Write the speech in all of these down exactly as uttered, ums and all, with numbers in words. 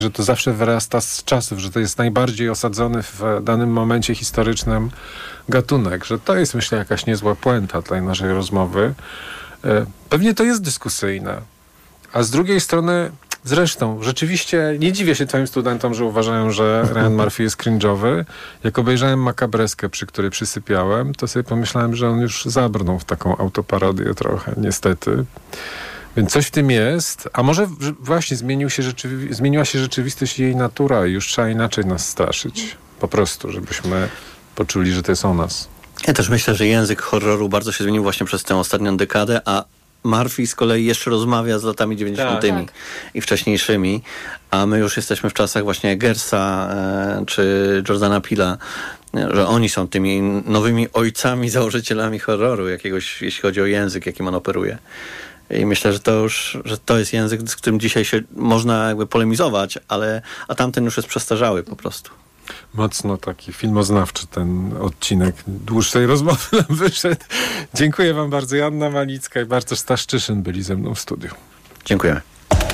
że to zawsze wyrasta z czasów, że to jest najbardziej osadzony w danym momencie historycznym gatunek, że to jest, myślę, jakaś niezła puenta tej naszej rozmowy. Pewnie to jest dyskusyjne, a z drugiej strony zresztą, rzeczywiście nie dziwię się twoim studentom, że uważają, że Ryan Murphy jest cringe'owy. Jak obejrzałem Makabreskę, przy której przysypiałem, to sobie pomyślałem, że on już zabrnął w taką autoparodię trochę, niestety. Więc coś w tym jest, a może właśnie zmienił się rzeczywi- zmieniła się rzeczywistość i jej natura i już trzeba inaczej nas straszyć. Po prostu, żebyśmy poczuli, że to jest o nas. Ja też myślę, że język horroru bardzo się zmienił właśnie przez tę ostatnią dekadę, a Murphy z kolei jeszcze rozmawia z latami dziewięćdziesiątymi tak. i wcześniejszymi, a my już jesteśmy w czasach właśnie Eggersa e, czy Jordana Peela, że oni są tymi nowymi ojcami, założycielami horroru jakiegoś, jeśli chodzi o język, jakim on operuje. I myślę, że to już, że to jest język, z którym dzisiaj się można jakby polemizować, ale a tamten już jest przestarzały po prostu. Mocno taki filmoznawczy ten odcinek dłuższej rozmowy nam wyszedł. Dziękuję wam bardzo. Joanna Malicka i Bartosz Staszczyszyn byli ze mną w studiu. Dziękujemy.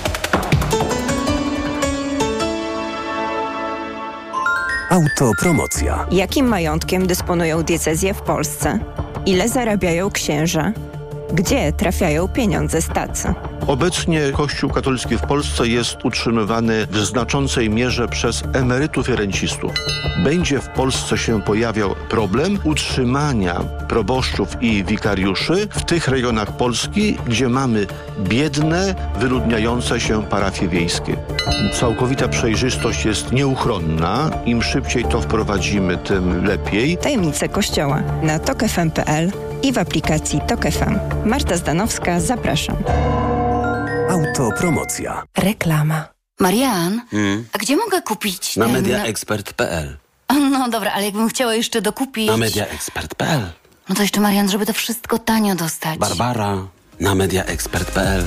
Autopromocja. Jakim majątkiem dysponują diecezje w Polsce? Ile zarabiają księża? Gdzie trafiają pieniądze z tacy? Obecnie Kościół katolicki w Polsce jest utrzymywany w znaczącej mierze przez emerytów i rencistów. Będzie w Polsce się pojawiał problem utrzymania proboszczów i wikariuszy w tych rejonach Polski, gdzie mamy biedne, wyludniające się parafie wiejskie. Całkowita przejrzystość jest nieuchronna. Im szybciej to wprowadzimy, tym lepiej. Tajemnice Kościoła na tok f m kropka p l i w aplikacji Tok F M. Marta Zdanowska, zapraszam. Autopromocja. Reklama. Marian, hmm? a gdzie mogę kupić Na ten... mediaexpert kropka p l. No dobra, ale jakbym chciała jeszcze dokupić... Na mediaexpert kropka p l. No to jeszcze, Marian, żeby to wszystko tanio dostać. Barbara, na mediaexpert kropka p l.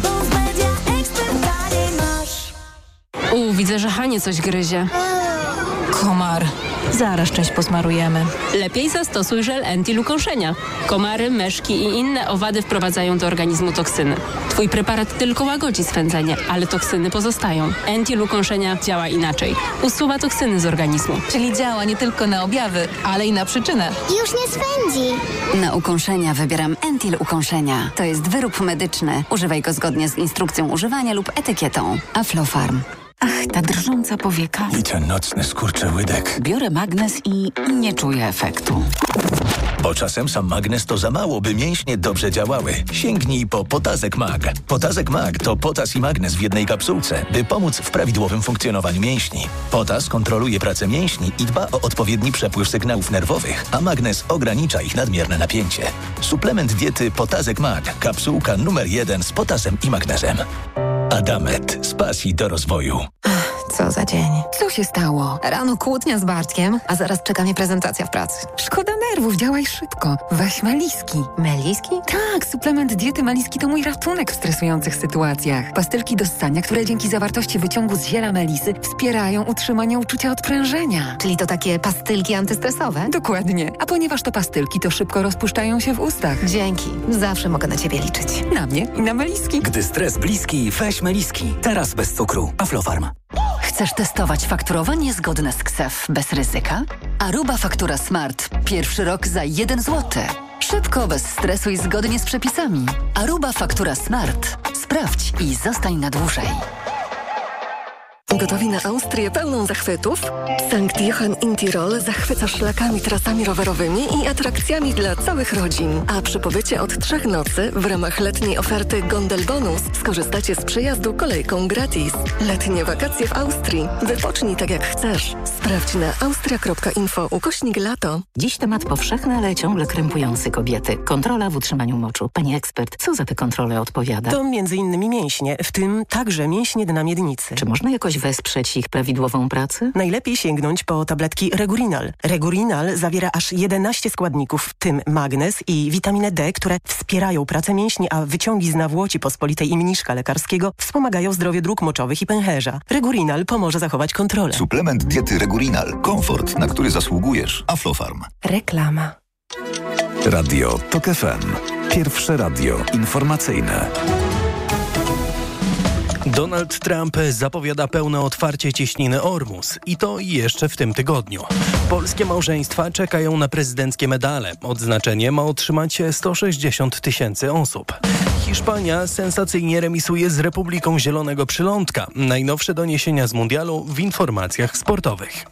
U, widzę, że Hanie coś gryzie. Komar. Zaraz część posmarujemy. Lepiej zastosuj żel anti-lukąszenia. Komary, myszki i inne owady wprowadzają do organizmu toksyny. Twój preparat tylko łagodzi swędzenie, ale toksyny pozostają. Anti-lukąszenia działa inaczej. Usuwa toksyny z organizmu. Czyli działa nie tylko na objawy, ale i na przyczynę. Już nie swędzi. Na ukąszenia wybieram Entil Ukąszenia. To jest wyrób medyczny. Używaj go zgodnie z instrukcją używania lub etykietą. Aflofarm. Ach, ta drżąca powieka. I ten nocny skurczyłydek. Biorę magnes i nie czuję efektu. Bo czasem sam magnes to za mało, by mięśnie dobrze działały. Sięgnij po Potazek Mag. Potazek Mag to potas i magnes w jednej kapsułce, by pomóc w prawidłowym funkcjonowaniu mięśni. Potas kontroluje pracę mięśni i dba o odpowiedni przepływ sygnałów nerwowych, a magnes ogranicza ich nadmierne napięcie. Suplement diety Potazek Mag. Kapsułka numer jeden z potasem i magnezem. Adamet. Z pasji do rozwoju. Co za dzień. Co się stało? Rano kłótnia z Bartkiem, a zaraz czeka mnie prezentacja w pracy. Szkoda nerwów, działaj szybko. Weź Meliski. Meliski? Tak, suplement diety Meliski to mój ratunek w stresujących sytuacjach. Pastylki do ssania, które dzięki zawartości wyciągu z ziela melisy wspierają utrzymanie uczucia odprężenia. Czyli to takie pastylki antystresowe? Dokładnie. A ponieważ to pastylki, to szybko rozpuszczają się w ustach. Dzięki. Zawsze mogę na ciebie liczyć. Na mnie i na Meliski. Gdy stres bliski, weź Meliski. Teraz bez cukru. Aflofarm. Chcesz testować fakturowanie zgodne z K S E F bez ryzyka? Aruba Faktura Smart. Pierwszy rok za jeden złoty. Szybko, bez stresu i zgodnie z przepisami. Aruba Faktura Smart. Sprawdź i zostań na dłużej. Gotowi na Austrię pełną zachwytów? Sankt Johann in Tirol zachwyca szlakami, trasami rowerowymi i atrakcjami dla całych rodzin. A przy pobycie od trzech nocy w ramach letniej oferty Gondel Bonus skorzystacie z przyjazdu kolejką gratis. Letnie wakacje w Austrii. Wypocznij tak jak chcesz. Sprawdź na austria kropka info ukośnik lato. Dziś temat powszechny, ale ciągle krępujący kobiety. Kontrola w utrzymaniu moczu. Pani ekspert, co za te kontrole odpowiada? To między innymi mięśnie, w tym także mięśnie dna miednicy. Czy można jakoś wesprzeć ich prawidłową pracę? Najlepiej sięgnąć po tabletki Regurinal. Regurinal zawiera aż jedenaście składników, w tym magnez i witaminę D, które wspierają pracę mięśni, a wyciągi z nawłoci pospolitej i mniszka lekarskiego wspomagają zdrowie dróg moczowych i pęcherza. Regurinal pomoże zachować kontrolę. Suplement diety Regurinal. Komfort, na który zasługujesz. Aflofarm. Reklama. Radio Tok F M. Pierwsze radio informacyjne. Donald Trump zapowiada pełne otwarcie cieśniny Ormus i to jeszcze w tym tygodniu. Polskie małżeństwa czekają na prezydenckie medale. Odznaczenie ma otrzymać sto sześćdziesiąt tysięcy osób. Hiszpania sensacyjnie remisuje z Republiką Zielonego Przylądka. Najnowsze doniesienia z mundialu w informacjach sportowych.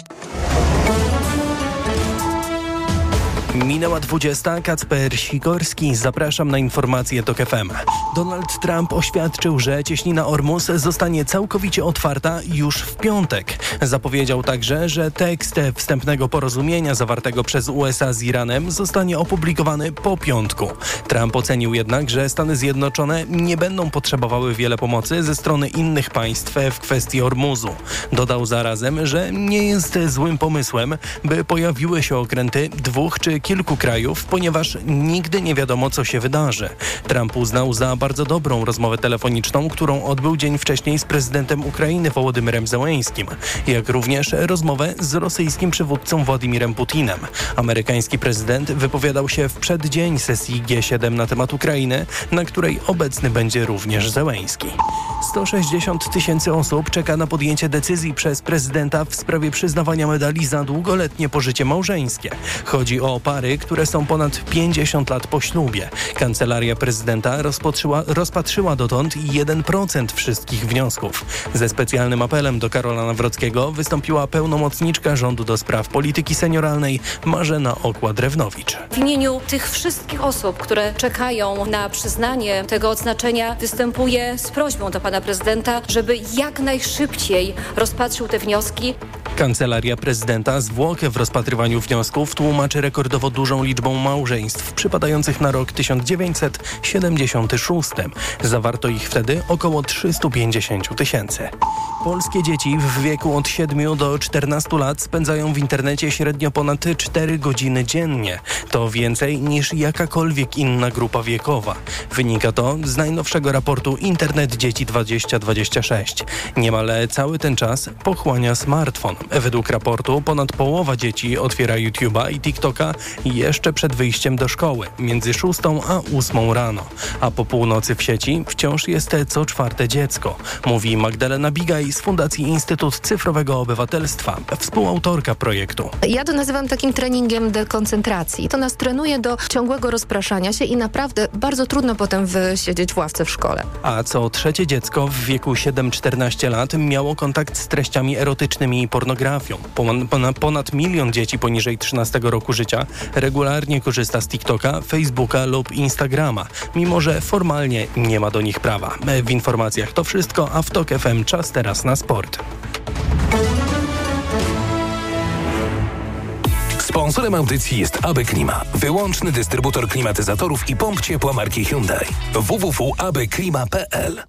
Minęła dwudziesta. Kacper Sikorski. Zapraszam na informacje TOK F M. Donald Trump oświadczył, że cieśnina Ormus zostanie całkowicie otwarta już w piątek. Zapowiedział także, że tekst wstępnego porozumienia zawartego przez U S A z Iranem zostanie opublikowany po piątku. Trump ocenił jednak, że Stany Zjednoczone nie będą potrzebowały wiele pomocy ze strony innych państw w kwestii Ormuzu. Dodał zarazem, że nie jest złym pomysłem, by pojawiły się okręty dwóch czy kilku krajów, ponieważ nigdy nie wiadomo, co się wydarzy. Trump uznał za bardzo dobrą rozmowę telefoniczną, którą odbył dzień wcześniej z prezydentem Ukrainy Wołodymyrem Zełeńskim, jak również rozmowę z rosyjskim przywódcą Władimirem Putinem. Amerykański prezydent wypowiadał się w przeddzień sesji G siedem na temat Ukrainy, na której obecny będzie również Zełeński. sto sześćdziesiąt tysięcy osób czeka na podjęcie decyzji przez prezydenta w sprawie przyznawania medali za długoletnie pożycie małżeńskie. Chodzi o pary, które są ponad pięćdziesiąt lat po ślubie. Kancelaria prezydenta rozpatrzyła, rozpatrzyła dotąd jeden procent wszystkich wniosków. Ze specjalnym apelem do Karola Nawrockiego wystąpiła pełnomocniczka rządu do spraw polityki senioralnej Marzena Okła-Drewnowicz. W imieniu tych wszystkich osób, które czekają na przyznanie tego odznaczenia, występuję z prośbą do pana prezydenta, żeby jak najszybciej rozpatrzył te wnioski. Kancelaria prezydenta zwłokę w rozpatrywaniu wniosków tłumaczy rekordowo dużą liczbą małżeństw przypadających na rok tysiąc dziewięćset siedemdziesiąty szósty. Zawarto ich wtedy około trzysta pięćdziesiąt tysięcy. Polskie dzieci w wieku od siedmiu do czternastu lat spędzają w internecie średnio ponad cztery godziny dziennie. To więcej niż jakakolwiek inna grupa wiekowa. Wynika to z najnowszego raportu Internet Dzieci dwadzieścia dwadzieścia sześć. Niemal cały ten czas pochłania smartfon. Według raportu ponad połowa dzieci otwiera YouTube'a i TikToka jeszcze przed wyjściem do szkoły, między szóstą a ósmą rano. A po północy w sieci wciąż jest co czwarte dziecko, mówi Magdalena Bigaj z Fundacji Instytut Cyfrowego Obywatelstwa, współautorka projektu. Ja to nazywam takim treningiem dekoncentracji. To nas trenuje do ciągłego rozpraszania się i naprawdę bardzo trudno potem wysiedzieć w ławce w szkole. A co trzecie dziecko w wieku siedem do czternastu lat miało kontakt z treściami erotycznymi i pornografią. Ponad, ponad milion dzieci poniżej trzynastego roku życia regularnie korzysta z TikToka, Facebooka lub Instagrama, mimo że formalnie nie ma do nich prawa. W informacjach to wszystko, a w TOK F M czas teraz na sport. Sponsorem audycji jest A B Klima, wyłączny dystrybutor klimatyzatorów i pomp ciepła marki Hyundai. w w w kropka a b klima kropka p l.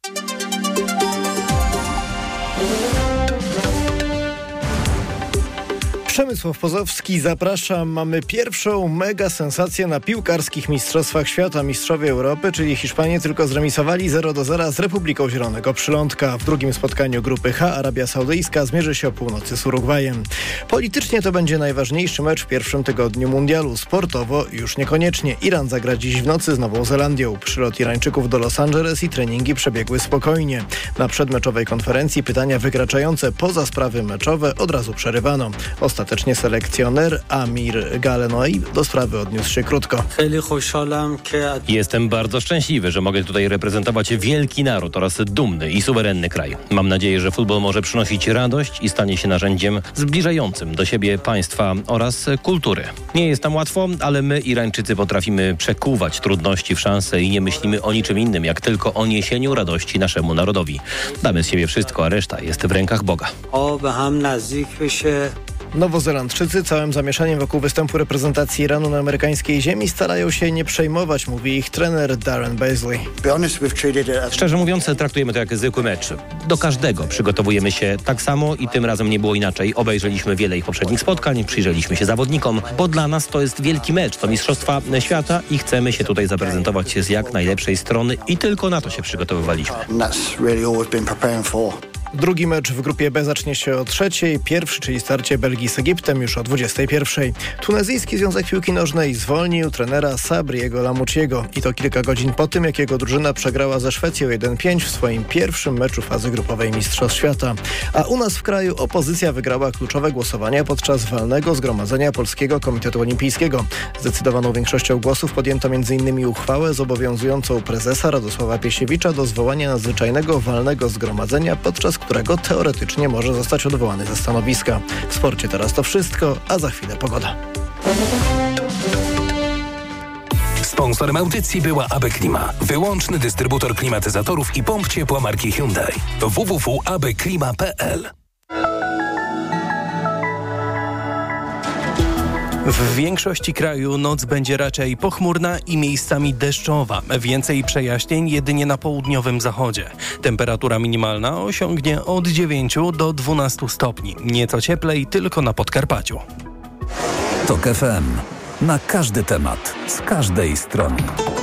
Przemysław Pozowski, zapraszam. Mamy pierwszą mega sensację na piłkarskich Mistrzostwach Świata. Mistrzowie Europy, czyli Hiszpanie, tylko zremisowali zero do zera z Republiką Zielonego Przylądka. W drugim spotkaniu grupy H Arabia Saudyjska zmierzy się o północy z Urugwajem. Politycznie to będzie najważniejszy mecz w pierwszym tygodniu mundialu. Sportowo już niekoniecznie. Iran zagra dziś w nocy z Nową Zelandią. Przylot Irańczyków do Los Angeles i treningi przebiegły spokojnie. Na przedmeczowej konferencji pytania wykraczające poza sprawy meczowe od razu przerywano. Ostatecznie selekcjoner Amir Galenoi do sprawy odniósł się krótko. Jestem bardzo szczęśliwy, że mogę tutaj reprezentować wielki naród oraz dumny i suwerenny kraj. Mam nadzieję, że futbol może przynosić radość i stanie się narzędziem zbliżającym do siebie państwa oraz kultury. Nie jest tam łatwo, ale my, Irańczycy, potrafimy przekuwać trudności w szanse i nie myślimy o niczym innym, jak tylko o niesieniu radości naszemu narodowi. Damy z siebie wszystko, a reszta jest w rękach Boga. Nowozelandczycy całym zamieszaniem wokół występu reprezentacji Iranu na amerykańskiej ziemi starają się nie przejmować, mówi ich trener Darren Bazley. Szczerze mówiąc, traktujemy to jak zwykły mecz. Do każdego przygotowujemy się tak samo i tym razem nie było inaczej. Obejrzeliśmy wiele ich poprzednich spotkań, przyjrzeliśmy się zawodnikom, bo dla nas to jest wielki mecz, to Mistrzostwa Świata i chcemy się tutaj zaprezentować z jak najlepszej strony i tylko na to się przygotowywaliśmy. Drugi mecz w grupie B zacznie się o trzeciej. Pierwszy, czyli starcie Belgii z Egiptem, już o dwudziestej pierwszej. Tunezyjski Związek Piłki Nożnej zwolnił trenera Sabriego Lamouchiego. I to kilka godzin po tym, jak jego drużyna przegrała ze Szwecją jeden pięć w swoim pierwszym meczu fazy grupowej Mistrzostw Świata. A u nas w kraju opozycja wygrała kluczowe głosowania podczas walnego zgromadzenia Polskiego Komitetu Olimpijskiego. Zdecydowaną większością głosów podjęto między innymi uchwałę zobowiązującą prezesa Radosława Piesiewicza do zwołania nadzwyczajnego walnego zgromadzenia, podczas którego teoretycznie może zostać odwołany ze stanowiska. W sporcie teraz to wszystko, a za chwilę pogoda. Sponsorem audycji była A B Klima, wyłączny dystrybutor klimatyzatorów i pomp ciepła marki Hyundai. w w w kropka a b klima kropka p l. W większości kraju noc będzie raczej pochmurna i miejscami deszczowa. Więcej przejaśnień jedynie na południowym zachodzie. Temperatura minimalna osiągnie od dziewięciu do dwunastu stopni. Nieco cieplej tylko na Podkarpaciu. TOK F M. Na każdy temat, z każdej strony.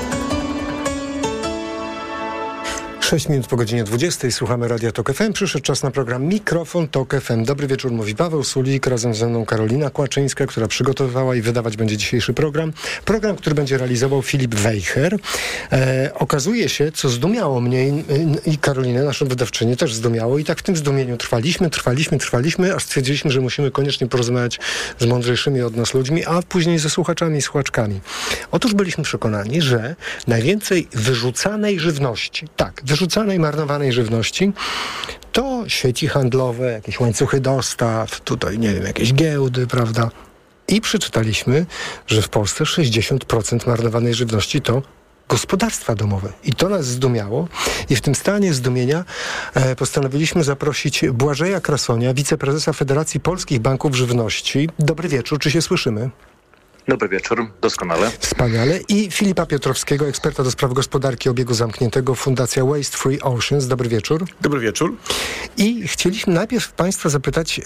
sześć minut po godzinie dwudziestej słuchamy Radia TOK F M. Przyszedł czas na program Mikrofon TOK F M. Dobry wieczór, mówi Paweł Sulik, razem ze mną Karolina Kłaczyńska, która przygotowywała i wydawać będzie dzisiejszy program. Program, który będzie realizował Filip Wejher. E, okazuje się, co zdumiało mnie i, i Karolinę, naszą wydawczynię, też zdumiało i tak w tym zdumieniu trwaliśmy, trwaliśmy, trwaliśmy, aż stwierdziliśmy, że musimy koniecznie porozmawiać z mądrzejszymi od nas ludźmi, a później ze słuchaczami i słuchaczkami. Otóż byliśmy przekonani, że najwięcej wyrzucanej żywności, tak, wyrzucanej, marnowanej żywności to sieci handlowe, jakieś łańcuchy dostaw, tutaj, nie wiem, jakieś giełdy, prawda? I przeczytaliśmy, że w Polsce sześćdziesiąt procent marnowanej żywności to gospodarstwa domowe. I to nas zdumiało. I w tym stanie zdumienia e, postanowiliśmy zaprosić Błażeja Krasonia, wiceprezesa Federacji Polskich Banków Żywności. Dobry wieczór, czy się słyszymy? Dobry wieczór, doskonale. Wspaniale. I Filipa Piotrowskiego, eksperta do spraw gospodarki obiegu zamkniętego, Fundacja Waste Free Oceans. Dobry wieczór. Dobry wieczór. I chcieliśmy najpierw Państwa zapytać,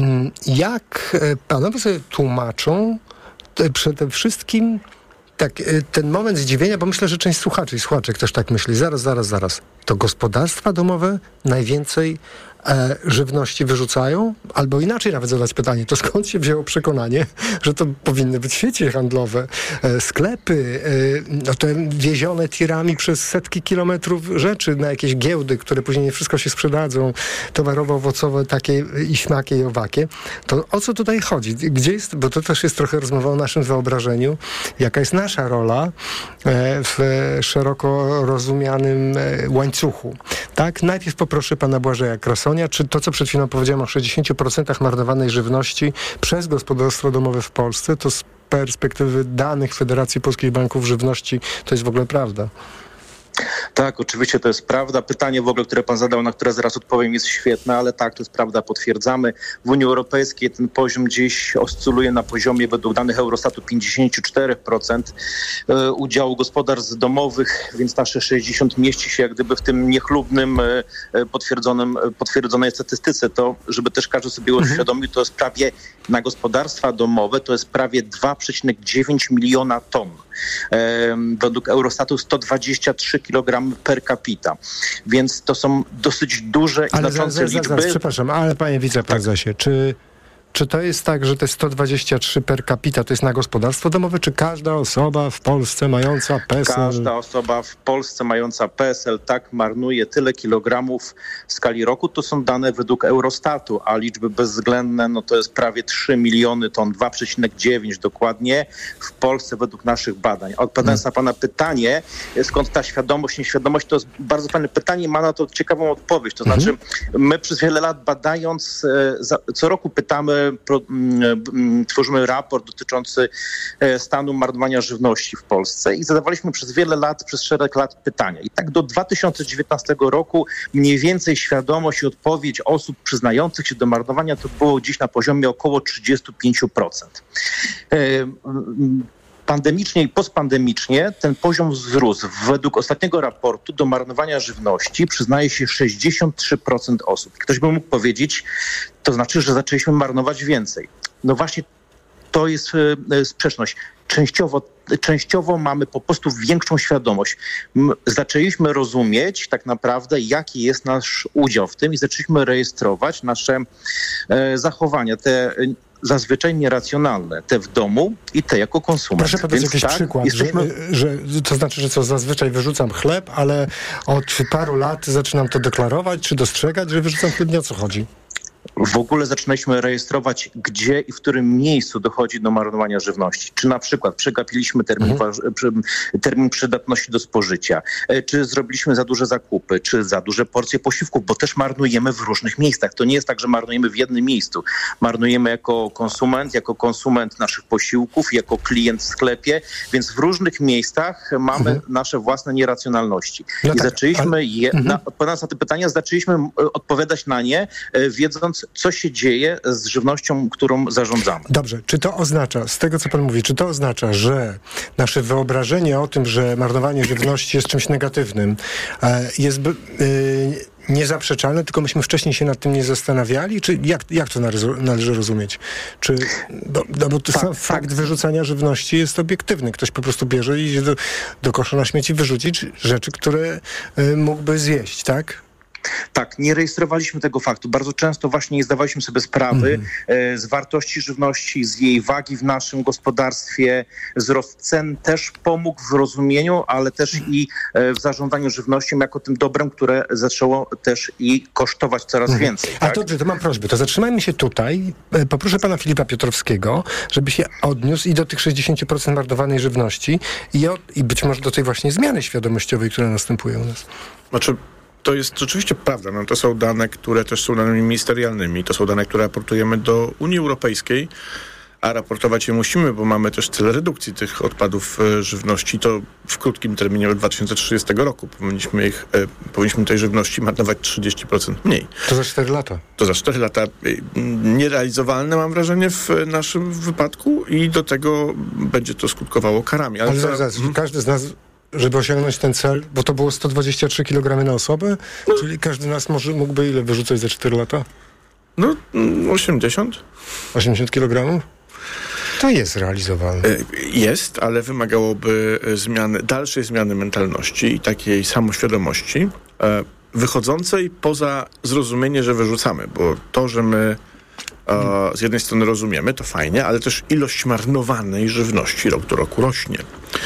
jak panowie sobie tłumaczą przede wszystkim tak, ten moment zdziwienia, bo myślę, że część słuchaczy i słuchaczek też tak myśli. Zaraz, zaraz, zaraz. To gospodarstwa domowe najwięcej e, żywności wyrzucają? Albo inaczej nawet zadać pytanie, to skąd się wzięło przekonanie, że to powinny być sieci handlowe, e, sklepy, e, no te wiezione tirami przez setki kilometrów rzeczy na jakieś giełdy, które później nie wszystko się sprzedadzą, towarowo-owocowe, takie i śmakie i owakie. To o co tutaj chodzi? Gdzie jest, bo to też jest trochę rozmowa o naszym wyobrażeniu, jaka jest nasza rola e, w szeroko rozumianym e, łańcuchu. Tak? Najpierw poproszę pana Błażeja Krasonia, czy to, co przed chwilą powiedziałem o sześćdziesięciu procentach marnowanej żywności przez gospodarstwo domowe w Polsce, to z perspektywy danych Federacji Polskich Banków Żywności to jest w ogóle prawda? Tak, oczywiście to jest prawda. Pytanie w ogóle, które pan zadał, na które zaraz odpowiem, jest świetne, ale tak, to jest prawda, potwierdzamy. W Unii Europejskiej ten poziom gdzieś oscyluje na poziomie, według danych Eurostatu, pięćdziesiąt cztery procent udziału gospodarstw domowych, więc nasze sześćdziesiąt mieści się jak gdyby w tym niechlubnym, potwierdzonym, potwierdzonej statystyce. To, żeby też każdy sobie mhm. uświadomił, to jest prawie na gospodarstwa domowe, to jest prawie dwa przecinek dziewięć miliona ton. Według Eurostatu sto dwadzieścia trzy kilogramy per capita. Więc to są dosyć duże i ale znaczące zaraz, liczby. Zaraz, przepraszam, ale panie wiceprezesie, tak. czy, czy to jest tak, że te sto dwadzieścia trzy per capita to jest na gospodarstwo domowe, czy każda osoba w Polsce mająca P E S E L? Każda osoba w Polsce mająca P E S E L tak marnuje tyle kilogramów w skali roku. To są dane według Eurostatu, a liczby bezwzględne no to jest prawie trzy miliony ton, dwa przecinek dziewięć dokładnie w Polsce według naszych badań. Odpowiadając hmm. na pana pytanie, skąd ta świadomość, nieświadomość, to jest bardzo fajne pytanie, ma na to ciekawą odpowiedź. To hmm. znaczy, my przez wiele lat badając, co roku pytamy, Pro, m, tworzymy raport dotyczący stanu marnowania żywności w Polsce i zadawaliśmy przez wiele lat, przez szereg lat pytania. I tak do dwa tysiące dziewiętnastego roku mniej więcej świadomość i odpowiedź osób przyznających się do marnowania to było gdzieś na poziomie około trzydzieści pięć procent. E, Pandemicznie i postpandemicznie ten poziom wzrósł. Według ostatniego raportu do marnowania żywności przyznaje się sześćdziesiąt trzy procent osób. Ktoś by mógł powiedzieć, to znaczy, że zaczęliśmy marnować więcej. No właśnie to jest e, sprzeczność. Częściowo częściowo mamy po prostu większą świadomość. Zaczęliśmy rozumieć tak naprawdę, jaki jest nasz udział w tym i zaczęliśmy rejestrować nasze e, zachowania, te zazwyczaj nieracjonalne, te w domu i te jako konsument. Proszę podać Więc jakiś tak, przykład, jesteśmy... że, że to znaczy, że co, zazwyczaj wyrzucam chleb, ale od paru lat zaczynam to deklarować, czy dostrzegać, że wyrzucam chleb, nie o co chodzi? W ogóle zaczynaliśmy rejestrować, gdzie i w którym miejscu dochodzi do marnowania żywności. Czy na przykład przegapiliśmy termin, mhm. termin przydatności do spożycia, czy zrobiliśmy za duże zakupy, czy za duże porcje posiłków, bo też marnujemy w różnych miejscach. To nie jest tak, że marnujemy w jednym miejscu. Marnujemy jako konsument, jako konsument naszych posiłków, jako klient w sklepie, więc w różnych miejscach mamy mhm. nasze własne nieracjonalności. No I tak, zaczęliśmy, ale... je, mhm. na, odpowiadając na te pytania, zaczęliśmy odpowiadać na nie, wiedząc, co się dzieje z żywnością, którą zarządzamy. Dobrze, czy to oznacza, z tego co pan mówi, czy to oznacza, że nasze wyobrażenie o tym, że marnowanie żywności jest czymś negatywnym, jest yy, niezaprzeczalne, tylko myśmy wcześniej się nad tym nie zastanawiali? Czy jak, jak to należy, należy rozumieć? Czy, bo, no bo tak, sam fakt tak. wyrzucania żywności jest obiektywny. Ktoś po prostu bierze i idzie do, do kosza na śmieci wyrzucić rzeczy, które y, mógłby zjeść, tak? Tak, nie rejestrowaliśmy tego faktu. Bardzo często właśnie nie zdawaliśmy sobie sprawy mm. e, z wartości żywności, z jej wagi w naszym gospodarstwie. Wzrost cen też pomógł w rozumieniu, ale też i e, w zarządzaniu żywnością jako tym dobrem, które zaczęło też i kosztować coraz mm. więcej. A tak? dobrze, to mam prośbę, to zatrzymajmy się tutaj. Poproszę pana Filipa Piotrowskiego, żeby się odniósł i do tych sześćdziesiąt procent marnowanej żywności i, od, i być może do tej właśnie zmiany świadomościowej, która następuje u nas. Znaczy, to jest rzeczywiście prawda. No, to są dane, które też są danymi ministerialnymi. To są dane, które raportujemy do Unii Europejskiej, a raportować je musimy, bo mamy też cel redukcji tych odpadów e, żywności. To w krótkim terminie do dwa tysiące trzydziestego roku powinniśmy, ich, e, powinniśmy tej żywności marnować trzydzieści procent mniej. To za cztery lata. To za cztery lata. E, nierealizowalne, mam wrażenie, w naszym wypadku i do tego będzie to skutkowało karami. Ale, Ale za, zaraz, hmm? każdy z nas... żeby osiągnąć ten cel, bo to było sto dwadzieścia trzy kilogramy na osobę, no. czyli każdy z nas może, mógłby ile wyrzucać za cztery lata? No, osiemdziesiąt. osiemdziesiąt kilogramów? To jest realizowalne. Jest, ale wymagałoby zmiany, dalszej zmiany mentalności i takiej samoświadomości, wychodzącej poza zrozumienie, że wyrzucamy, bo to, że my z jednej strony rozumiemy, to fajnie, ale też ilość marnowanej żywności rok do roku rośnie.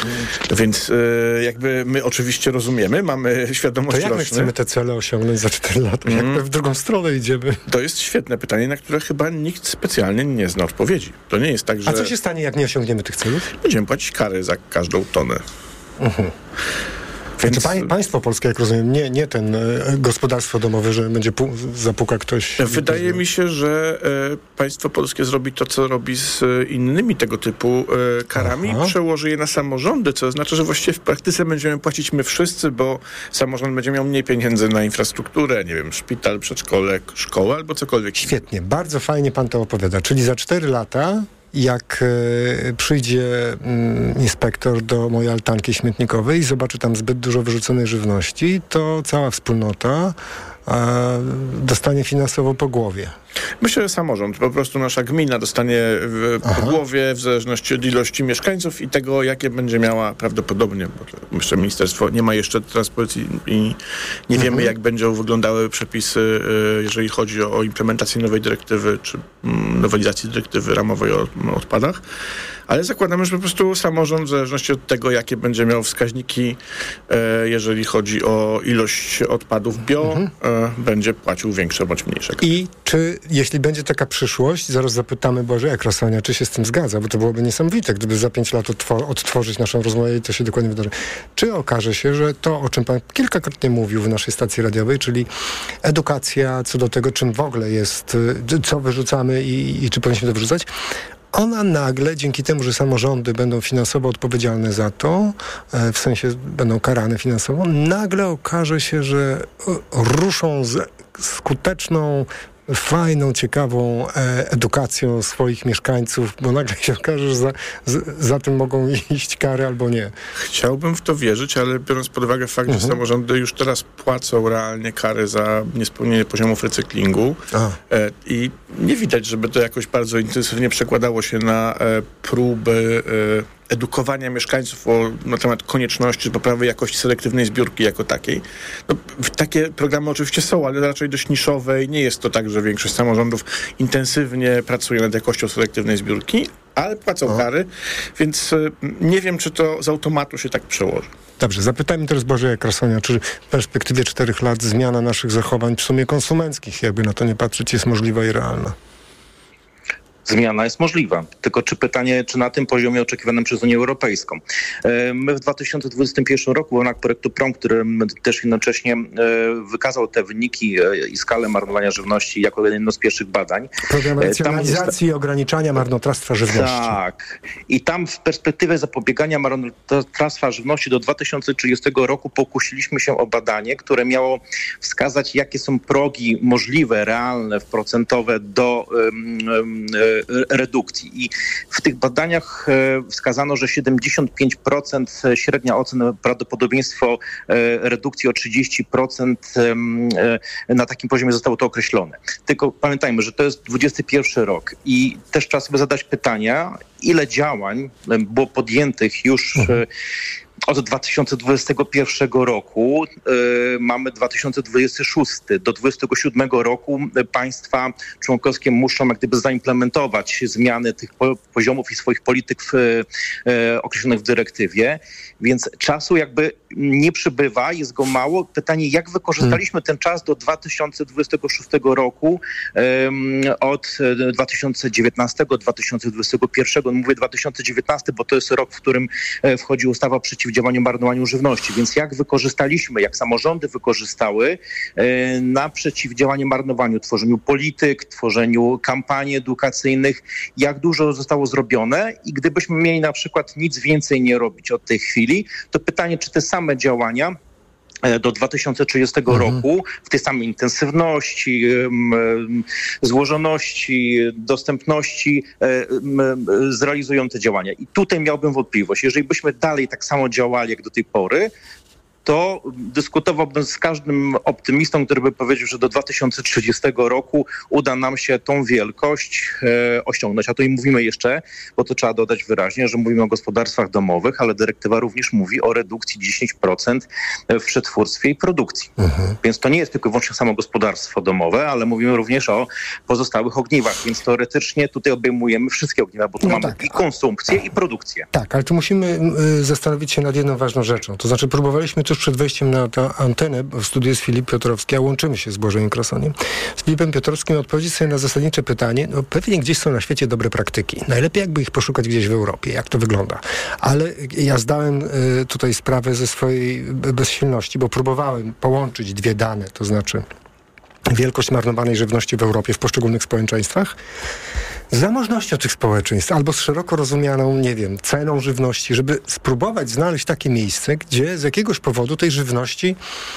Więc jakby my oczywiście rozumiemy, mamy świadomość roczną. To jak my chcemy te cele osiągnąć za cztery lata? Jak my w drugą stronę idziemy? To jest świetne pytanie, na które chyba nikt specjalnie nie zna odpowiedzi. To nie jest tak, że... A co się stanie, jak nie osiągniemy tych celów? Będziemy płacić kary za każdą tonę. Uh-huh. Więc... Znaczy, pa, państwo polskie, jak rozumiem, nie, nie ten e, gospodarstwo domowe, że będzie pu- zapuka ktoś... Wydaje mi się, że e, państwo polskie zrobi to, co robi z e, innymi tego typu e, karami, Aha. przełoży je na samorządy, co oznacza, że właściwie w praktyce będziemy płacić my wszyscy, bo samorząd będzie miał mniej pieniędzy na infrastrukturę, nie wiem, szpital, przedszkole, szkołę albo cokolwiek. Świetnie, bardzo fajnie pan to opowiada. Czyli za cztery lata... jak e, przyjdzie mm, inspektor do mojej altanki śmietnikowej i zobaczy tam zbyt dużo wyrzuconej żywności, to cała wspólnota e, dostanie finansowo po głowie. Myślę, że samorząd, po prostu nasza gmina dostanie w, po głowie w zależności od ilości mieszkańców i tego, jakie będzie miała prawdopodobnie, bo jeszcze ministerstwo nie ma jeszcze transpozycji i nie wiemy, mhm. jak będą wyglądały przepisy, jeżeli chodzi o implementację nowej dyrektywy, czy nowelizacji dyrektywy ramowej o, o odpadach. Ale zakładamy, że po prostu samorząd, w zależności od tego, jakie będzie miał wskaźniki, e, jeżeli chodzi o ilość odpadów bio, mhm. e, będzie płacił większe bądź mniejsze. I czy, jeśli będzie taka przyszłość, zaraz zapytamy Boże Ekrosania, czy się z tym zgadza, bo to byłoby niesamowite, gdyby za pięć lat odtwor- odtworzyć naszą rozmowę i to się dokładnie wydarzy. Czy okaże się, że to, o czym pan kilkakrotnie mówił w naszej stacji radiowej, czyli edukacja co do tego, czym w ogóle jest, co wyrzucamy i, i czy powinniśmy to wyrzucać, ona nagle, dzięki temu, że samorządy będą finansowo odpowiedzialne za to, w sensie będą karane finansowo, nagle okaże się, że ruszą z skuteczną, fajną, ciekawą e, edukacją swoich mieszkańców, bo nagle się okaże, że za, z, za tym mogą iść kary albo nie. Chciałbym w to wierzyć, ale biorąc pod uwagę fakt, mhm. że samorządy już teraz płacą realnie kary za niespełnienie poziomów recyklingu e, i nie widać, żeby to jakoś bardzo intensywnie przekładało się na e, próby e, edukowania mieszkańców o, na temat konieczności poprawy jakości selektywnej zbiórki jako takiej. No, takie programy oczywiście są, ale raczej dość niszowe i nie jest to tak, że większość samorządów intensywnie pracuje nad jakością selektywnej zbiórki, ale płacą o. kary, więc y, nie wiem, czy to z automatu się tak przełoży. Dobrze, zapytajmy teraz Błażeja Krasonia, czy w perspektywie czterech lat zmiana naszych zachowań w sumie konsumenckich, jakby na to nie patrzeć, jest możliwa i realna? Zmiana jest możliwa. Tylko czy pytanie, czy na tym poziomie oczekiwanym przez Unię Europejską. My w dwa tysiące dwudziestym pierwszym roku w ramach projektu PROM, który też jednocześnie wykazał te wyniki i skalę marnowania żywności jako jedno z pierwszych badań. Program racjonalizacji i ograniczania marnotrawstwa żywności. Tak. I tam w perspektywie zapobiegania marnotrawstwa żywności do dwa tysiące trzydziestego roku pokusiliśmy się o badanie, które miało wskazać, jakie są progi możliwe, realne, procentowe do um, um, redukcji. I w tych badaniach wskazano, że siedemdziesiąt pięć procent średnia ocena prawdopodobieństwo redukcji o trzydzieści procent na takim poziomie zostało to określone. Tylko pamiętajmy, że to jest dwudziesty pierwszy rok i też trzeba sobie zadać pytania, ile działań było podjętych już od dwa tysiące dwudziestego pierwszego roku. y, mamy dwa tysiące dwudziesty szósty. Do dwudziestego siódmego roku państwa członkowskie muszą jak gdyby zaimplementować zmiany tych po, poziomów i swoich polityk w, y, określonych w dyrektywie. Więc czasu jakby nie przybywa, jest go mało. Pytanie, jak wykorzystaliśmy ten czas do dwa tysiące dwudziestego szóstego roku y, od dwa tysiące dziewiętnastego do dwa tysiące dwudziestego pierwszego. Mówię dwa tysiące dziewiętnasty, bo to jest rok, w którym wchodzi ustawa przeciw działaniu marnowaniu żywności. Więc jak wykorzystaliśmy, jak samorządy wykorzystały e, na przeciwdziałanie marnowaniu, tworzeniu polityk, tworzeniu kampanii edukacyjnych, jak dużo zostało zrobione i gdybyśmy mieli na przykład nic więcej nie robić od tej chwili, to pytanie, czy te same działania do dwa tysiące trzydziestego mhm. roku w tej samej intensywności, złożoności, dostępności zrealizują te działania. I tutaj miałbym wątpliwość. Jeżeli byśmy dalej tak samo działali jak do tej pory, to dyskutowałbym z każdym optymistą, który by powiedział, że do dwa tysiące trzydziestego roku uda nam się tą wielkość e, osiągnąć. A to i mówimy jeszcze, bo to trzeba dodać wyraźnie, że mówimy o gospodarstwach domowych, ale dyrektywa również mówi o redukcji dziesięć procent w przetwórstwie i produkcji. Mhm. Więc to nie jest tylko i wyłącznie samo gospodarstwo domowe, ale mówimy również o pozostałych ogniwach. Więc teoretycznie tutaj obejmujemy wszystkie ogniwa, bo tu no mamy tak. i konsumpcję, i produkcję. Tak, ale tu musimy y, zastanowić się nad jedną ważną rzeczą. To znaczy próbowaliśmy tuż przed wejściem na tę antenę, w studiu jest Filip Piotrowski, a łączymy się z Błażejem Krasoniem. Z Filipem Piotrowskim odpowiedzieć sobie na zasadnicze pytanie, no pewnie gdzieś są na świecie dobre praktyki. Najlepiej jakby ich poszukać gdzieś w Europie, jak to wygląda. Ale ja zdałem y, tutaj sprawę ze swojej bezsilności, bo próbowałem połączyć dwie dane, to znaczy wielkość marnowanej żywności w Europie w poszczególnych społeczeństwach z zamożnością tych społeczeństw, albo z szeroko rozumianą, nie wiem, ceną żywności, żeby spróbować znaleźć takie miejsce, gdzie z jakiegoś powodu tej żywności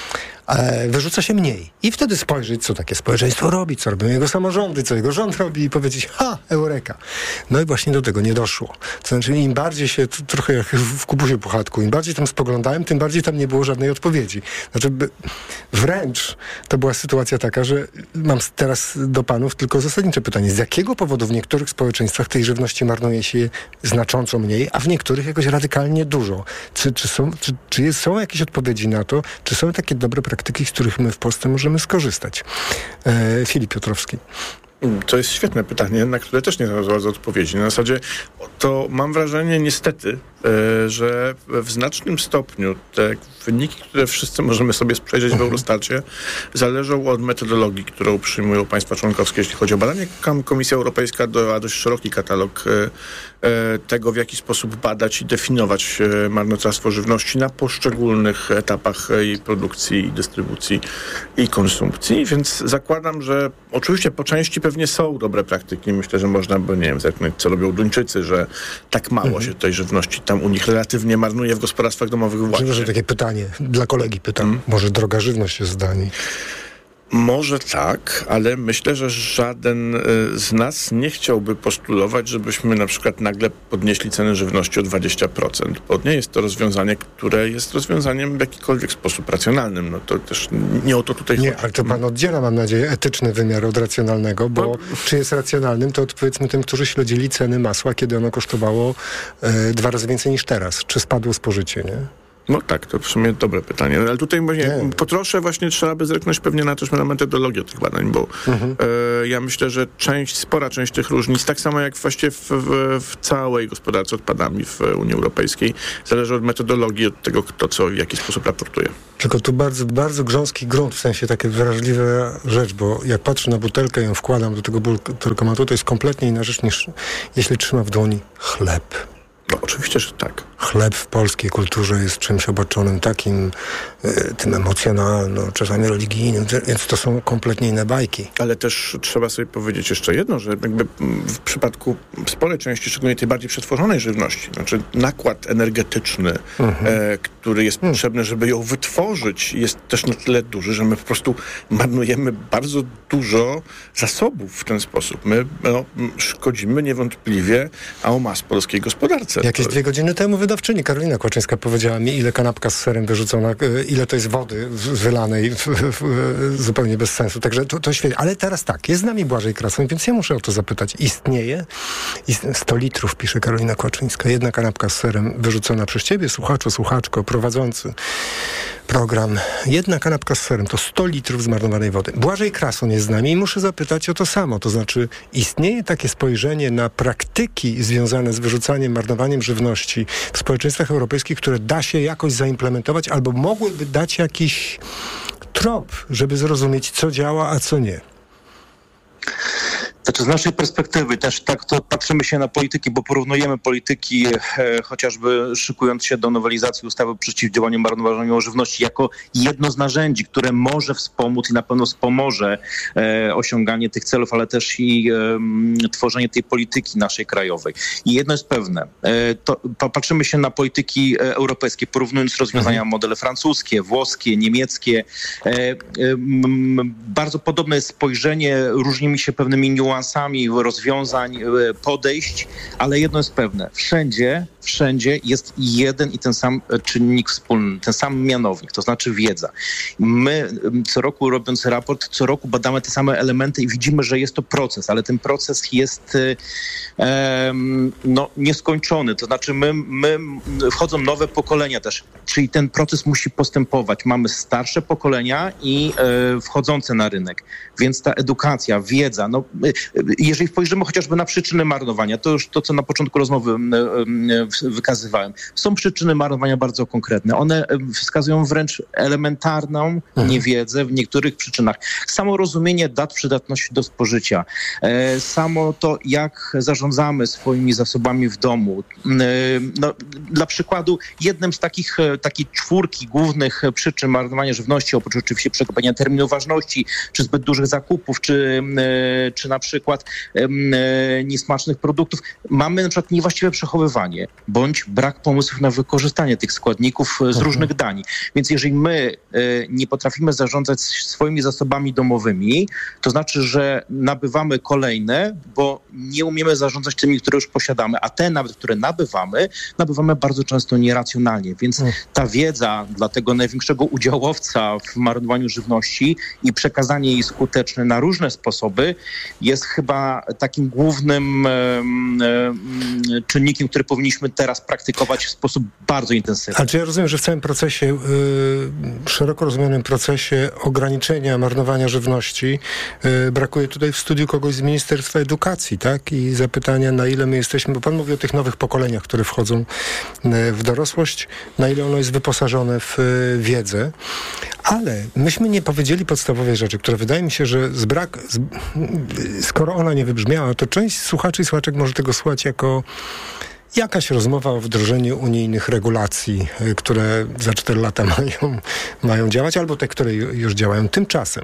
e, wyrzuca się mniej. I wtedy spojrzeć, co takie społeczeństwo robi, co robią jego samorządy, co jego rząd robi i powiedzieć, ha, eureka. No i właśnie do tego nie doszło. To znaczy, im bardziej się, to trochę jak w Kubusiu Puchatku, im bardziej tam spoglądałem, tym bardziej tam nie było żadnej odpowiedzi. Znaczy, by, wręcz to była sytuacja taka, że mam teraz do panów tylko zasadnicze pytanie. Z jakiego powodu w niektórych społeczeństwach tej żywności marnuje się znacząco mniej, a w niektórych jakoś radykalnie dużo? Czy, czy, są, czy, czy jest, są jakieś odpowiedzi na to? Czy są takie dobre praktyki, z których my w Polsce możemy skorzystać? E, Filip Piotrowski. To jest świetne pytanie, na które też nie znalazłem odpowiedzi. Na zasadzie to mam wrażenie niestety, że w znacznym stopniu te wyniki, które wszyscy możemy sobie przejrzeć w Eurostacie, zależą od metodologii, którą przyjmują państwa członkowskie, jeśli chodzi o badanie. Komisja Europejska dała dość szeroki katalog tego, w jaki sposób badać i definiować marnotrawstwo żywności na poszczególnych etapach jej produkcji, i dystrybucji i konsumpcji, więc zakładam, że oczywiście po części pewnie są dobre praktyki. Myślę, że można by, nie wiem, zerknąć, co robią Duńczycy, że tak mało mhm. się tej żywności tam u nich relatywnie marnuje w gospodarstwach domowych właśnie. Może takie pytanie, dla kolegi pytam, hmm? może droga żywność jest z Danii? Może tak, ale myślę, że żaden z nas nie chciałby postulować, żebyśmy na przykład nagle podnieśli ceny żywności o dwadzieścia procent, bo nie jest to rozwiązanie, które jest rozwiązaniem w jakikolwiek sposób racjonalnym. No to też nie o to tutaj nie, chodzi. Ale to pan oddziela, mam nadzieję, etyczny wymiar od racjonalnego, bo no. Czy jest racjonalnym, to powiedzmy tym, którzy śledzili ceny masła, kiedy ono kosztowało e, dwa razy więcej niż teraz. Czy spadło spożycie, nie? No tak, to w sumie dobre pytanie. Ale tutaj właśnie po trosze właśnie trzeba by zerknąć pewnie na też na metodologię tych badań, bo mhm. e, ja myślę, że część, spora część tych różnic, tak samo jak właściwie w, w, w całej gospodarce odpadami w Unii Europejskiej, zależy od metodologii, od tego, kto co w jaki sposób raportuje. Tylko tu bardzo, bardzo grząski grunt, w sensie takie wrażliwa rzecz, bo jak patrzę na butelkę i ją wkładam do tego butelkomatu, to jest kompletnie inna rzecz niż jeśli trzyma w dłoni chleb. No oczywiście, że tak. Chleb w polskiej kulturze jest czymś obaczonym takim, y, tym emocjonalnym, czasami religijnym, więc to są kompletnie inne bajki. Ale też trzeba sobie powiedzieć jeszcze jedno, że jakby w przypadku sporej części, szczególnie tej bardziej przetworzonej żywności, znaczy nakład energetyczny, mhm. e, który jest mhm. potrzebny, żeby ją wytworzyć, jest też na tyle duży, że my po prostu marnujemy bardzo dużo zasobów w ten sposób. My no, szkodzimy niewątpliwie en masse polskiej gospodarce. Jakieś dwie godziny temu wydawczyni Karolina Kłaczyńska powiedziała mi, ile kanapka z serem wyrzucona, ile to jest wody wylanej w, w, w, zupełnie bez sensu. Także to, to świetnie. Ale teraz tak, jest z nami Błażej Krasoń, więc ja muszę o to zapytać. Istnieje? Ist- sto litrów, pisze Karolina Kłaczyńska. Jedna kanapka z serem wyrzucona przez ciebie, słuchaczu, słuchaczko, prowadzący program. Jedna kanapka z serem to sto litrów zmarnowanej wody. Błażej Krasoń jest z nami i muszę zapytać o to samo. To znaczy, istnieje takie spojrzenie na praktyki związane z wyrzucaniem, marnowaniem żywności w społeczeństwach europejskich, które da się jakoś zaimplementować albo mogłyby dać jakiś trop, żeby zrozumieć, co działa, a co nie? Znaczy z naszej perspektywy też tak to patrzymy się na polityki, bo porównujemy polityki e, chociażby szykując się do nowelizacji ustawy o przeciwdziałaniu marnowaniu żywności jako jedno z narzędzi, które może wspomóc i na pewno wspomoże e, osiąganie tych celów, ale też i e, tworzenie tej polityki naszej krajowej. I jedno jest pewne, e, to, patrzymy się na polityki europejskie, porównując rozwiązania mhm. modele francuskie, włoskie, niemieckie. E, e, m, bardzo podobne jest spojrzenie, różnimy się pewnymi niuansami rozwiązań, podejść, ale jedno jest pewne. Wszędzie, wszędzie jest jeden i ten sam czynnik wspólny, ten sam mianownik, to znaczy wiedza. My co roku robiąc raport, co roku badamy te same elementy i widzimy, że jest to proces, ale ten proces jest um, no, nieskończony. To znaczy my, my wchodzą nowe pokolenia też, czyli ten proces musi postępować. Mamy starsze pokolenia i e, wchodzące na rynek, więc ta edukacja, wiedza, no jeżeli spojrzymy chociażby na przyczyny marnowania, to już to, co na początku rozmowy wykazywałem. Są przyczyny marnowania bardzo konkretne. One wskazują wręcz elementarną niewiedzę w niektórych przyczynach. Samo rozumienie dat przydatności do spożycia. Samo to, jak zarządzamy swoimi zasobami w domu. No, dla przykładu, jednym z takich, takiej czwórki głównych przyczyn marnowania żywności, oprócz oczywiście przekroczenia terminu ważności, czy zbyt dużych zakupów, czy, czy na przykład niesmacznych produktów, mamy na przykład niewłaściwe przechowywanie, bądź brak pomysłów na wykorzystanie tych składników z mhm. różnych dań. Więc jeżeli my nie potrafimy zarządzać swoimi zasobami domowymi, to znaczy, że nabywamy kolejne, bo nie umiemy zarządzać tymi, które już posiadamy, a te nawet, które nabywamy, nabywamy bardzo często nieracjonalnie. Więc ta wiedza dla tego największego udziałowca w marnowaniu żywności i przekazanie jej skuteczne na różne sposoby jest chyba takim głównym e, e, czynnikiem, który powinniśmy teraz praktykować w sposób bardzo intensywny. Ale czy ja rozumiem, że w całym procesie, yy, szeroko rozumianym procesie ograniczenia marnowania żywności yy, brakuje tutaj w studiu kogoś z Ministerstwa Edukacji, tak? I zapytania, na ile my jesteśmy, bo pan mówi o tych nowych pokoleniach, które wchodzą yy, w dorosłość, na ile ono jest wyposażone w yy, wiedzę. Ale myśmy nie powiedzieli podstawowej rzeczy, która wydaje mi się, że z brak, z, skoro ona nie wybrzmiała, to część słuchaczy i słuchaczek może tego słuchać jako jakaś rozmowa o wdrożeniu unijnych regulacji, które za cztery lata mają, mają działać, albo te, które już działają. Tymczasem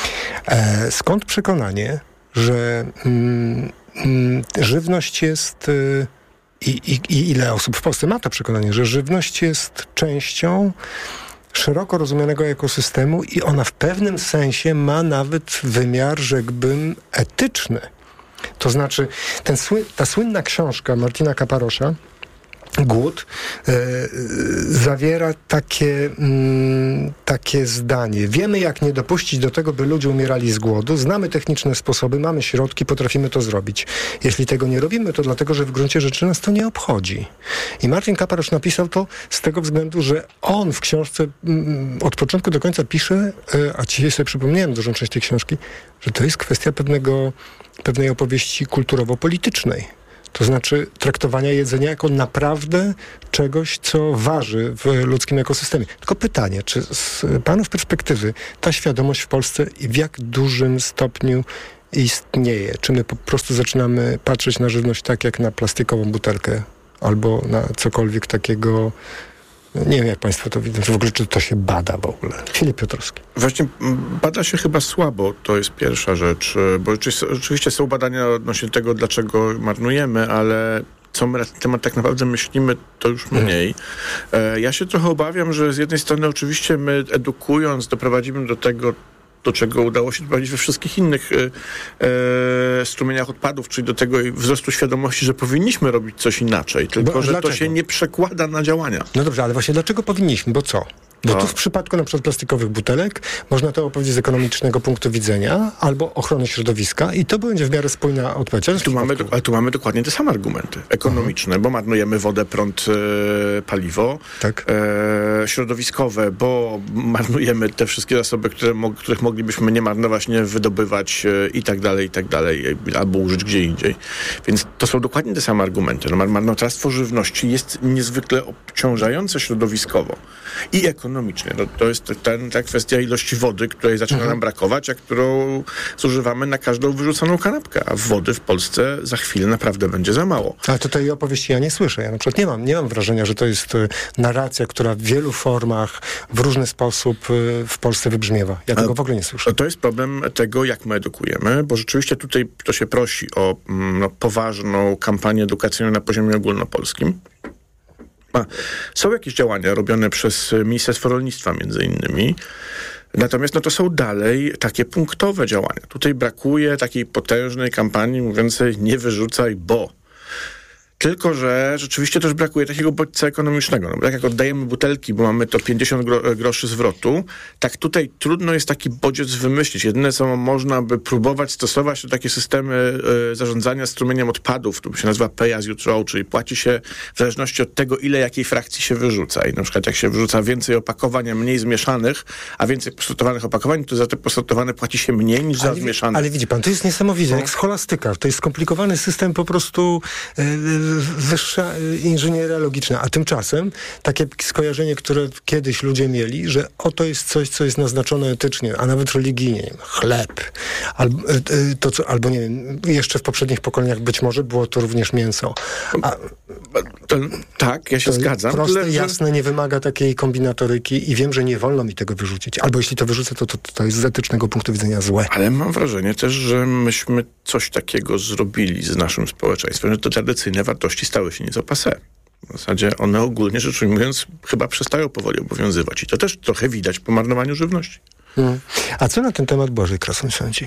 e, skąd przekonanie, że mm, mm, żywność jest y, i, i, i ile osób w Polsce ma to przekonanie, że żywność jest częścią szeroko rozumianego ekosystemu i ona w pewnym sensie ma nawet wymiar, rzekłbym, etyczny. To znaczy, ten, ta słynna książka Martina Kaparosza, Głód, e, zawiera takie, mm, takie zdanie. Wiemy, jak nie dopuścić do tego, by ludzie umierali z głodu. Znamy techniczne sposoby, mamy środki, potrafimy to zrobić. Jeśli tego nie robimy, to dlatego, że w gruncie rzeczy nas to nie obchodzi. I Martin Kaparosz napisał to z tego względu, że on w książce mm, od początku do końca pisze, e, a dzisiaj sobie przypomniałem dużą część tej książki, że to jest kwestia pewnego, pewnej opowieści kulturowo-politycznej. To znaczy traktowania jedzenia jako naprawdę czegoś, co waży w ludzkim ekosystemie. Tylko pytanie, czy z panów perspektywy ta świadomość w Polsce w jak dużym stopniu istnieje? Czy my po prostu zaczynamy patrzeć na żywność tak jak na plastikową butelkę albo na cokolwiek takiego? Nie wiem, jak państwo to widzą, czy w ogóle czy to się bada w ogóle. Filip Piotrowski. Właśnie bada się chyba słabo, to jest pierwsza rzecz, bo oczywiście są badania odnośnie tego, dlaczego marnujemy, ale co my na ten temat tak naprawdę myślimy, to już mniej. Hmm. Ja się trochę obawiam, że z jednej strony oczywiście my edukując doprowadzimy do tego, do czego udało się doprowadzić we wszystkich innych e, strumieniach odpadów, czyli do tego wzrostu świadomości, że powinniśmy robić coś inaczej, tylko Bo, że dlaczego? To się nie przekłada na działania. No dobrze, ale właśnie dlaczego powinniśmy? Bo co? Bo no. tu w przypadku na przykład plastikowych butelek można to opowiedzieć z ekonomicznego punktu widzenia albo ochrony środowiska i to będzie w miarę spójna odpowiedź. Ale tu, mamy do, ale tu mamy dokładnie te same argumenty. Ekonomiczne, mhm. bo marnujemy wodę, prąd, e, paliwo. Tak. E, środowiskowe, bo marnujemy te wszystkie zasoby, które mo- których moglibyśmy nie marnować, nie wydobywać e, i tak dalej, i tak dalej, albo użyć gdzie indziej. Więc to są dokładnie te same argumenty. No, marnotrawstwo żywności jest niezwykle obciążające środowiskowo i ekonomicznie. No, to jest ten, ta kwestia ilości wody, której zaczyna mhm. nam brakować, a którą zużywamy na każdą wyrzuconą kanapkę. A wody w Polsce za chwilę naprawdę będzie za mało. Ale to tej opowieści ja nie słyszę. Ja na przykład nie mam, nie mam wrażenia, że to jest y, narracja, która w wielu formach, w różny sposób y, w Polsce wybrzmiewa. Ja tego w ogóle nie słyszę. To jest problem tego, jak my edukujemy, bo rzeczywiście tutaj to się prosi o no, poważną kampanię edukacyjną na poziomie ogólnopolskim. A, są jakieś działania robione przez Ministerstwo Rolnictwa między innymi, natomiast no to są dalej takie punktowe działania. Tutaj brakuje takiej potężnej kampanii mówiącej nie wyrzucaj, bo... Tylko że rzeczywiście też brakuje takiego bodźca ekonomicznego. No, tak jak oddajemy butelki, bo mamy to pięćdziesiąt gro- groszy zwrotu, tak tutaj trudno jest taki bodziec wymyślić. Jedyne, co można by próbować stosować, to takie systemy y, zarządzania strumieniem odpadów, to się nazywa pay as you throw, czyli płaci się w zależności od tego, ile jakiej frakcji się wyrzuca. I na przykład jak się wyrzuca więcej opakowań, a mniej zmieszanych, a więcej posortowanych opakowań, to za te posortowane płaci się mniej niż ale, za zmieszane. Ale widzi pan, to jest niesamowite, no. jak scholastyka. To jest skomplikowany system po prostu... Yy, wyższa inżynieria logiczna, a tymczasem takie skojarzenie, które kiedyś ludzie mieli, że oto jest coś, co jest naznaczone etycznie, a nawet religijnie, nie wiem, chleb, albo, to, co, albo nie wiem, jeszcze w poprzednich pokoleniach być może było to również mięso. A, to, tak, ja się to zgadzam. Proste, ale, jasne, nie wymaga takiej kombinatoryki i wiem, że nie wolno mi tego wyrzucić. Albo jeśli to wyrzucę, to, to, to jest z etycznego punktu widzenia złe. Ale mam wrażenie też, że myśmy coś takiego zrobili z naszym społeczeństwem, że te tradycyjne wartości stały się nieco passé. W zasadzie one ogólnie rzecz ujmując chyba przestają powoli obowiązywać i to też trochę widać po marnowaniu żywności. Hmm. A co na ten temat Błażej Krosoń sądzi?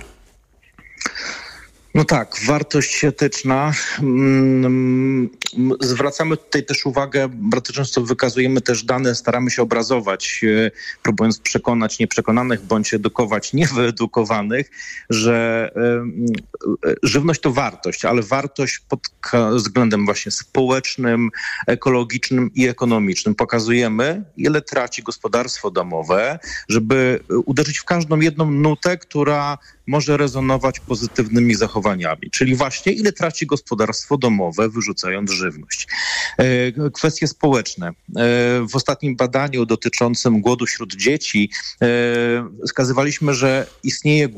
No tak, wartość etyczna. Mm, zwracamy tutaj też uwagę, bardzo często wykazujemy też dane, staramy się obrazować, próbując przekonać nieprzekonanych bądź edukować niewyedukowanych, że y, y, żywność to wartość, ale wartość pod względem właśnie społecznym, ekologicznym i ekonomicznym. Pokazujemy, ile traci gospodarstwo domowe, żeby uderzyć w każdą jedną nutę, która może rezonować pozytywnymi zachowaniami. Czyli właśnie ile traci gospodarstwo domowe, wyrzucając żywność. E, kwestie społeczne. E, w ostatnim badaniu dotyczącym głodu wśród dzieci e, wskazywaliśmy, że istnieje głód.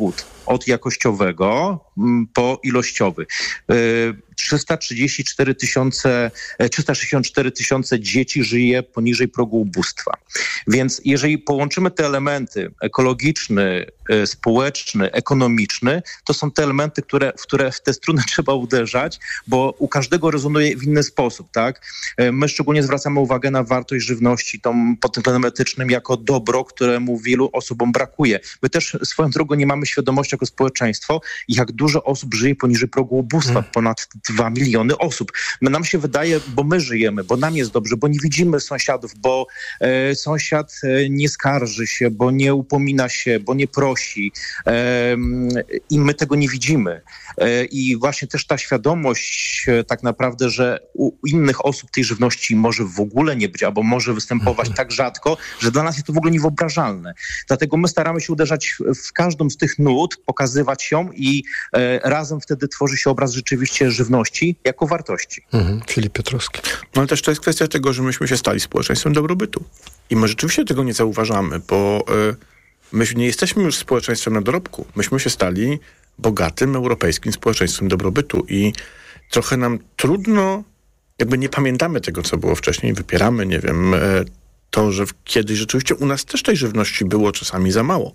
od jakościowego po ilościowy. trzysta trzydzieści cztery tysiące, trzysta sześćdziesiąt cztery tysiące dzieci żyje poniżej progu ubóstwa. Więc jeżeli połączymy te elementy ekologiczny, społeczny, ekonomiczny, to są te elementy, które, w które w te struny trzeba uderzać, bo u każdego rezonuje w inny sposób, tak? My szczególnie zwracamy uwagę na wartość żywności, tą pod tym względem etycznym jako dobro, któremu wielu osobom brakuje. My też swoją drogą nie mamy świadomości jako społeczeństwo, jak dużo osób żyje poniżej progu ubóstwa, hmm. ponad dwa miliony osób. My, nam się wydaje, bo my żyjemy, bo nam jest dobrze, bo nie widzimy sąsiadów, bo e, sąsiad e, nie skarży się, bo nie upomina się, bo nie prosi e, i my tego nie widzimy. E, I właśnie też ta świadomość e, tak naprawdę, że u innych osób tej żywności może w ogóle nie być, albo może występować hmm. tak rzadko, że dla nas jest to w ogóle niewyobrażalne. Dlatego my staramy się uderzać w każdą z tych nut, pokazywać ją i e, razem wtedy tworzy się obraz rzeczywiście żywności jako wartości. Mhm. Filip Piotrowski. No ale też to jest kwestia tego, że myśmy się stali społeczeństwem dobrobytu. I my rzeczywiście tego nie zauważamy, bo y, my nie jesteśmy już społeczeństwem na dorobku. Myśmy się stali bogatym europejskim społeczeństwem dobrobytu i trochę nam trudno, jakby nie pamiętamy tego, co było wcześniej, wypieramy, nie wiem, y, to, że kiedyś rzeczywiście u nas też tej żywności było czasami za mało.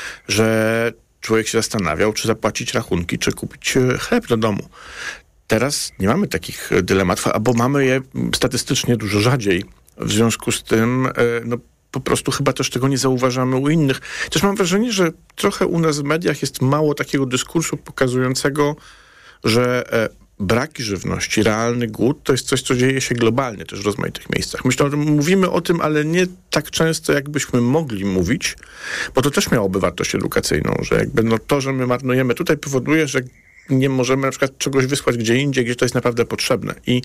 Że człowiek się zastanawiał, czy zapłacić rachunki, czy kupić chleb do domu. Teraz nie mamy takich dylematów, albo mamy je statystycznie dużo rzadziej. W związku z tym, no po prostu chyba też tego nie zauważamy u innych. Też mam wrażenie, że trochę u nas w mediach jest mało takiego dyskursu pokazującego, że braki żywności, realny głód, to jest coś, co dzieje się globalnie też w rozmaitych miejscach. Myślę, że mówimy o tym, ale nie tak często, jakbyśmy mogli mówić, bo to też miałoby wartość edukacyjną, że jakby no to, że my marnujemy tutaj, powoduje, że nie możemy na przykład czegoś wysłać gdzie indziej, gdzie to jest naprawdę potrzebne. I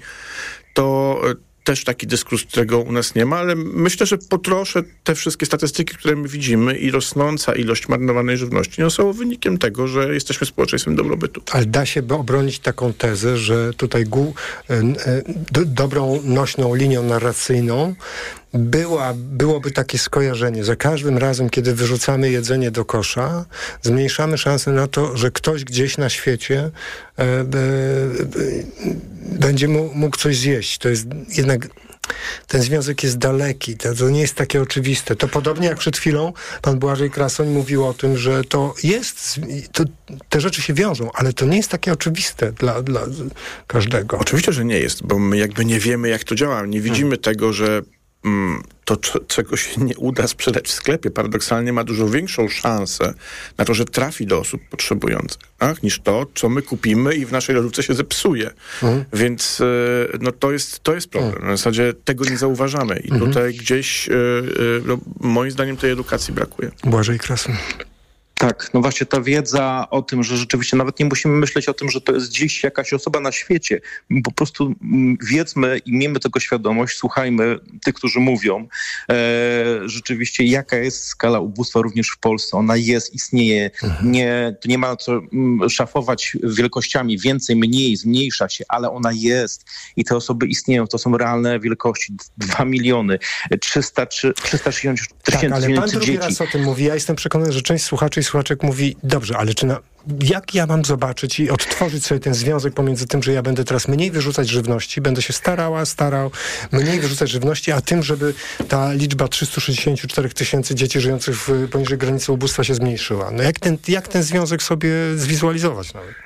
to też taki dyskurs, którego u nas nie ma, ale myślę, że po trosze te wszystkie statystyki, które my widzimy i rosnąca ilość marnowanej żywności no, są wynikiem tego, że jesteśmy społeczeństwem dobrobytu. Ale da się obronić taką tezę, że tutaj gó- do, dobrą, nośną linią narracyjną Była, byłoby takie skojarzenie, że każdym razem, kiedy wyrzucamy jedzenie do kosza, zmniejszamy szansę na to, że ktoś gdzieś na świecie e, e, e, będzie mógł, mógł coś zjeść. To jest jednak... Ten związek jest daleki, to, to nie jest takie oczywiste. To podobnie jak przed chwilą pan Błażej Krasoń mówił o tym, że to jest, to, te rzeczy się wiążą, ale to nie jest takie oczywiste dla, dla każdego. Oczywiście, że nie jest, bo my jakby nie wiemy, jak to działa. Nie widzimy hmm. tego, że to, czego się nie uda sprzedać w sklepie, paradoksalnie ma dużo większą szansę na to, że trafi do osób potrzebujących, tak? Niż to, co my kupimy i w naszej lodówce się zepsuje. Mhm. Więc no, to, jest, to jest problem. Mhm. W zasadzie tego nie zauważamy i mhm. tutaj gdzieś no, moim zdaniem tej edukacji brakuje. Błażej Krasoń. Tak, no właśnie ta wiedza o tym, że rzeczywiście nawet nie musimy myśleć o tym, że to jest dziś jakaś osoba na świecie. Po prostu wiedzmy i miejmy tego świadomość, słuchajmy tych, którzy mówią e, rzeczywiście jaka jest skala ubóstwa również w Polsce. Ona jest, istnieje. Mhm. Nie, to nie ma co szafować wielkościami więcej, mniej, zmniejsza się, ale ona jest i te osoby istnieją. To są realne wielkości. Dwa miliony, trzysta sześćdziesiąt tysięcy tak, ale pan drugi dzieci. raz o tym mówi. Ja jestem przekonany, że część słuchaczy i słuchaczek mówi, dobrze, ale czy na, jak ja mam zobaczyć i odtworzyć sobie ten związek pomiędzy tym, że ja będę teraz mniej wyrzucać żywności, będę się starała, starał mniej wyrzucać żywności, a tym, żeby ta liczba trzysta sześćdziesiąt cztery tysięcy dzieci żyjących w, poniżej granicy ubóstwa się zmniejszyła. No jak ten, jak ten związek sobie zwizualizować nawet?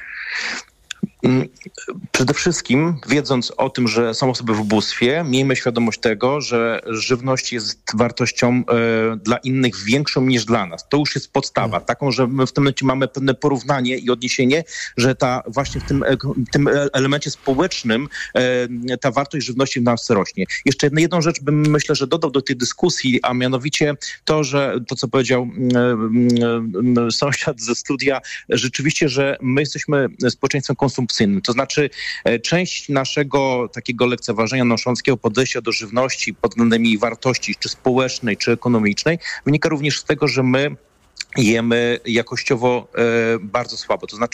Przede wszystkim, wiedząc o tym, że są osoby w ubóstwie, miejmy świadomość tego, że żywność jest wartością e, dla innych większą niż dla nas. To już jest podstawa. Hmm. Taką, że my w tym momencie mamy pewne porównanie i odniesienie, że ta właśnie w tym, e, tym elemencie społecznym e, ta wartość żywności w nas rośnie. Jeszcze jedną rzecz bym, myślę, że dodał do tej dyskusji, a mianowicie to, że to, co powiedział e, e, sąsiad ze studia, rzeczywiście, że my jesteśmy społeczeństwem konsumpcyjnym. To znaczy część naszego takiego lekceważenia nosząckiego podejścia do żywności pod względem jej wartości, czy społecznej, czy ekonomicznej, wynika również z tego, że my jemy jakościowo e, bardzo słabo. To znaczy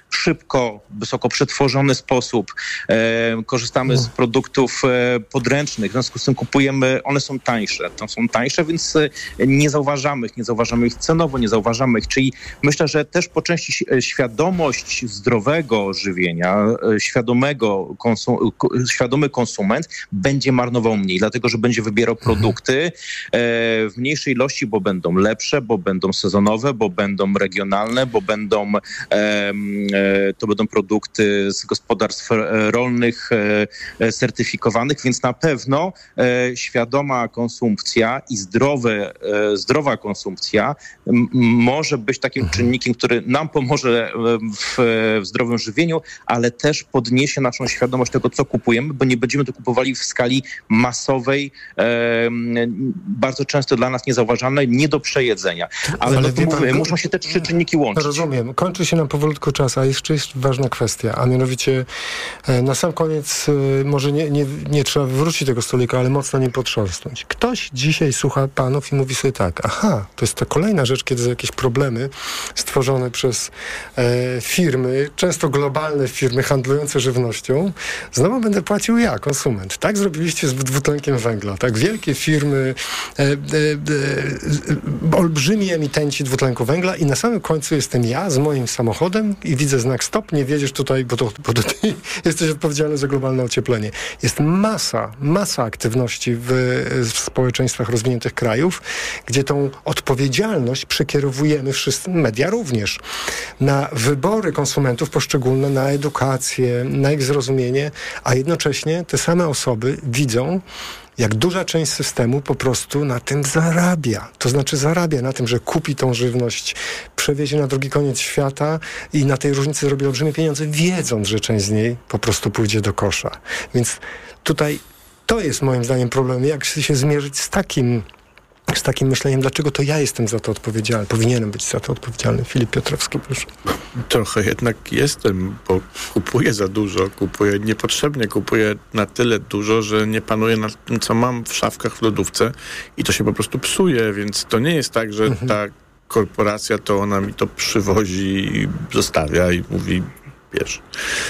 szybko, wysoko przetworzony sposób. E, korzystamy z produktów e, podręcznych, w związku z tym kupujemy, one są tańsze. To są tańsze, więc nie zauważamy ich, nie zauważamy ich cenowo, nie zauważamy ich. Czyli myślę, że też po części świadomość zdrowego żywienia, świadomego konsum- świadomy konsument będzie marnował mniej, dlatego, że będzie wybierał produkty e, w mniejszej ilości, bo będą lepsze, bo będą sezonowe, bo będą regionalne, bo będą e, to będą produkty z gospodarstw rolnych e, certyfikowanych, więc na pewno e, świadoma konsumpcja i zdrowe, e, zdrowa konsumpcja m, może być takim czynnikiem, który nam pomoże w, w zdrowym żywieniu, ale też podniesie naszą świadomość tego, co kupujemy, bo nie będziemy to kupowali w skali masowej, e, bardzo często dla nas niezauważalnej, nie do przejedzenia. Ale, ale no to mówię, muszą się te trzy czynniki łączyć. Rozumiem. Kończy się nam powolutku czas, a jeszcze jest ważna kwestia, a mianowicie na sam koniec może nie, nie, nie trzeba wywrócić tego stolika, ale mocno nim potrząsnąć. Ktoś dzisiaj słucha panów i mówi sobie tak, aha, to jest ta kolejna rzecz, kiedy są jakieś problemy stworzone przez e, firmy, często globalne firmy handlujące żywnością, znowu będę płacił ja, konsument. Tak zrobiliście z dwutlenkiem węgla, tak? Wielkie firmy, e, e, e, olbrzymi emitenci dwutlenku węgla i na samym końcu jestem ja z moim samochodem i widzę znak stop, nie wiedziesz tutaj, bo to, bo to ty jesteś odpowiedzialny za globalne ocieplenie. Jest masa, masa aktywności w, w społeczeństwach rozwiniętych krajów, gdzie tą odpowiedzialność przekierowujemy wszyscy, media również, na wybory konsumentów poszczególne, na edukację, na ich zrozumienie, a jednocześnie te same osoby widzą, jak duża część systemu po prostu na tym zarabia. To znaczy zarabia na tym, że kupi tą żywność, przewiezie na drugi koniec świata i na tej różnicy zrobi olbrzymie pieniądze, wiedząc, że część z niej po prostu pójdzie do kosza. Więc tutaj to jest moim zdaniem problem, jak się zmierzyć z takim z takim myśleniem, dlaczego to ja jestem za to odpowiedzialny, powinienem być za to odpowiedzialny. Filip Piotrowski, proszę. Trochę jednak jestem, bo kupuję za dużo, kupuję niepotrzebnie, kupuję na tyle dużo, że nie panuję nad tym, co mam w szafkach w lodówce i to się po prostu psuje, więc to nie jest tak, że mhm. ta korporacja to ona mi to przywozi i zostawia i mówi, wiesz,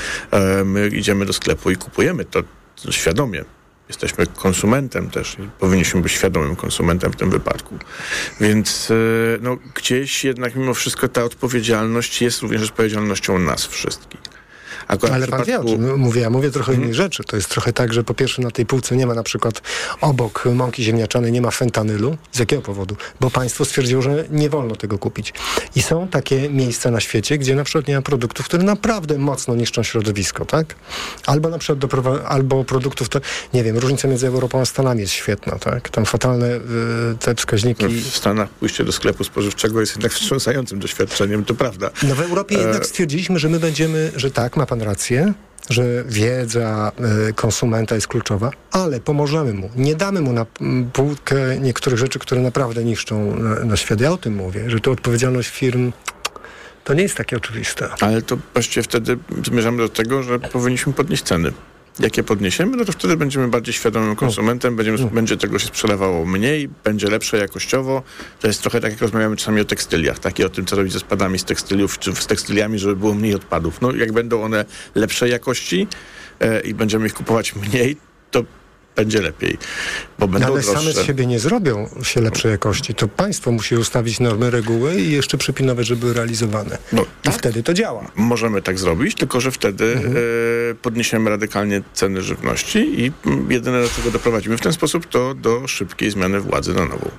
my idziemy do sklepu i kupujemy to świadomie. Jesteśmy konsumentem też i powinniśmy być świadomym konsumentem w tym wypadku. Więc no, gdzieś jednak mimo wszystko ta odpowiedzialność jest również odpowiedzialnością nas wszystkich. Akurat ale pan wie, o czym mówię. Ja mówię trochę hmm. innej rzeczy. To jest trochę tak, że po pierwsze na tej półce nie ma na przykład obok mąki ziemniaczanej nie ma fentanylu. Z jakiego powodu? Bo państwo stwierdziło, że nie wolno tego kupić. I są takie miejsca na świecie, gdzie na przykład nie ma produktów, które naprawdę mocno niszczą środowisko, tak? Albo na przykład doprowa- albo produktów, to, nie wiem, różnica między Europą a Stanami jest świetna, tak? Tam fatalne y, te wskaźniki. No w Stanach pójście do sklepu spożywczego jest jednak wstrząsającym doświadczeniem, to prawda. No w Europie e... jednak stwierdziliśmy, że my będziemy, że tak, ma pan rację, że wiedza y, konsumenta jest kluczowa, ale pomożemy mu. Nie damy mu na półkę niektórych rzeczy, które naprawdę niszczą na, na świat. Ja o tym mówię, że to odpowiedzialność firm to nie jest takie oczywiste. Ale to właściwie wtedy zmierzamy do tego, że powinniśmy podnieść ceny. Jak je podniesiemy, no to wtedy będziemy bardziej świadomym konsumentem, będziemy, mm. będzie tego się sprzedawało mniej, będzie lepsze jakościowo. To jest trochę tak, jak rozmawiamy czasami o tekstyliach, tak i o tym, co robić ze spadami z tekstyliów, czy z tekstyliami, żeby było mniej odpadów. No jak będą one lepszej jakości e, i będziemy ich kupować mniej, to będzie lepiej, bo będą ale droższe. same z siebie nie zrobią się lepszej jakości. To państwo musi ustawić normy, reguły i jeszcze przypilnować, żeby były realizowane. No, I tak? wtedy to działa. Możemy tak zrobić, tylko że wtedy mhm. e, podniesiemy radykalnie ceny żywności i jedyne, do czego doprowadzimy w ten sposób, to do szybkiej zmiany władzy na nową.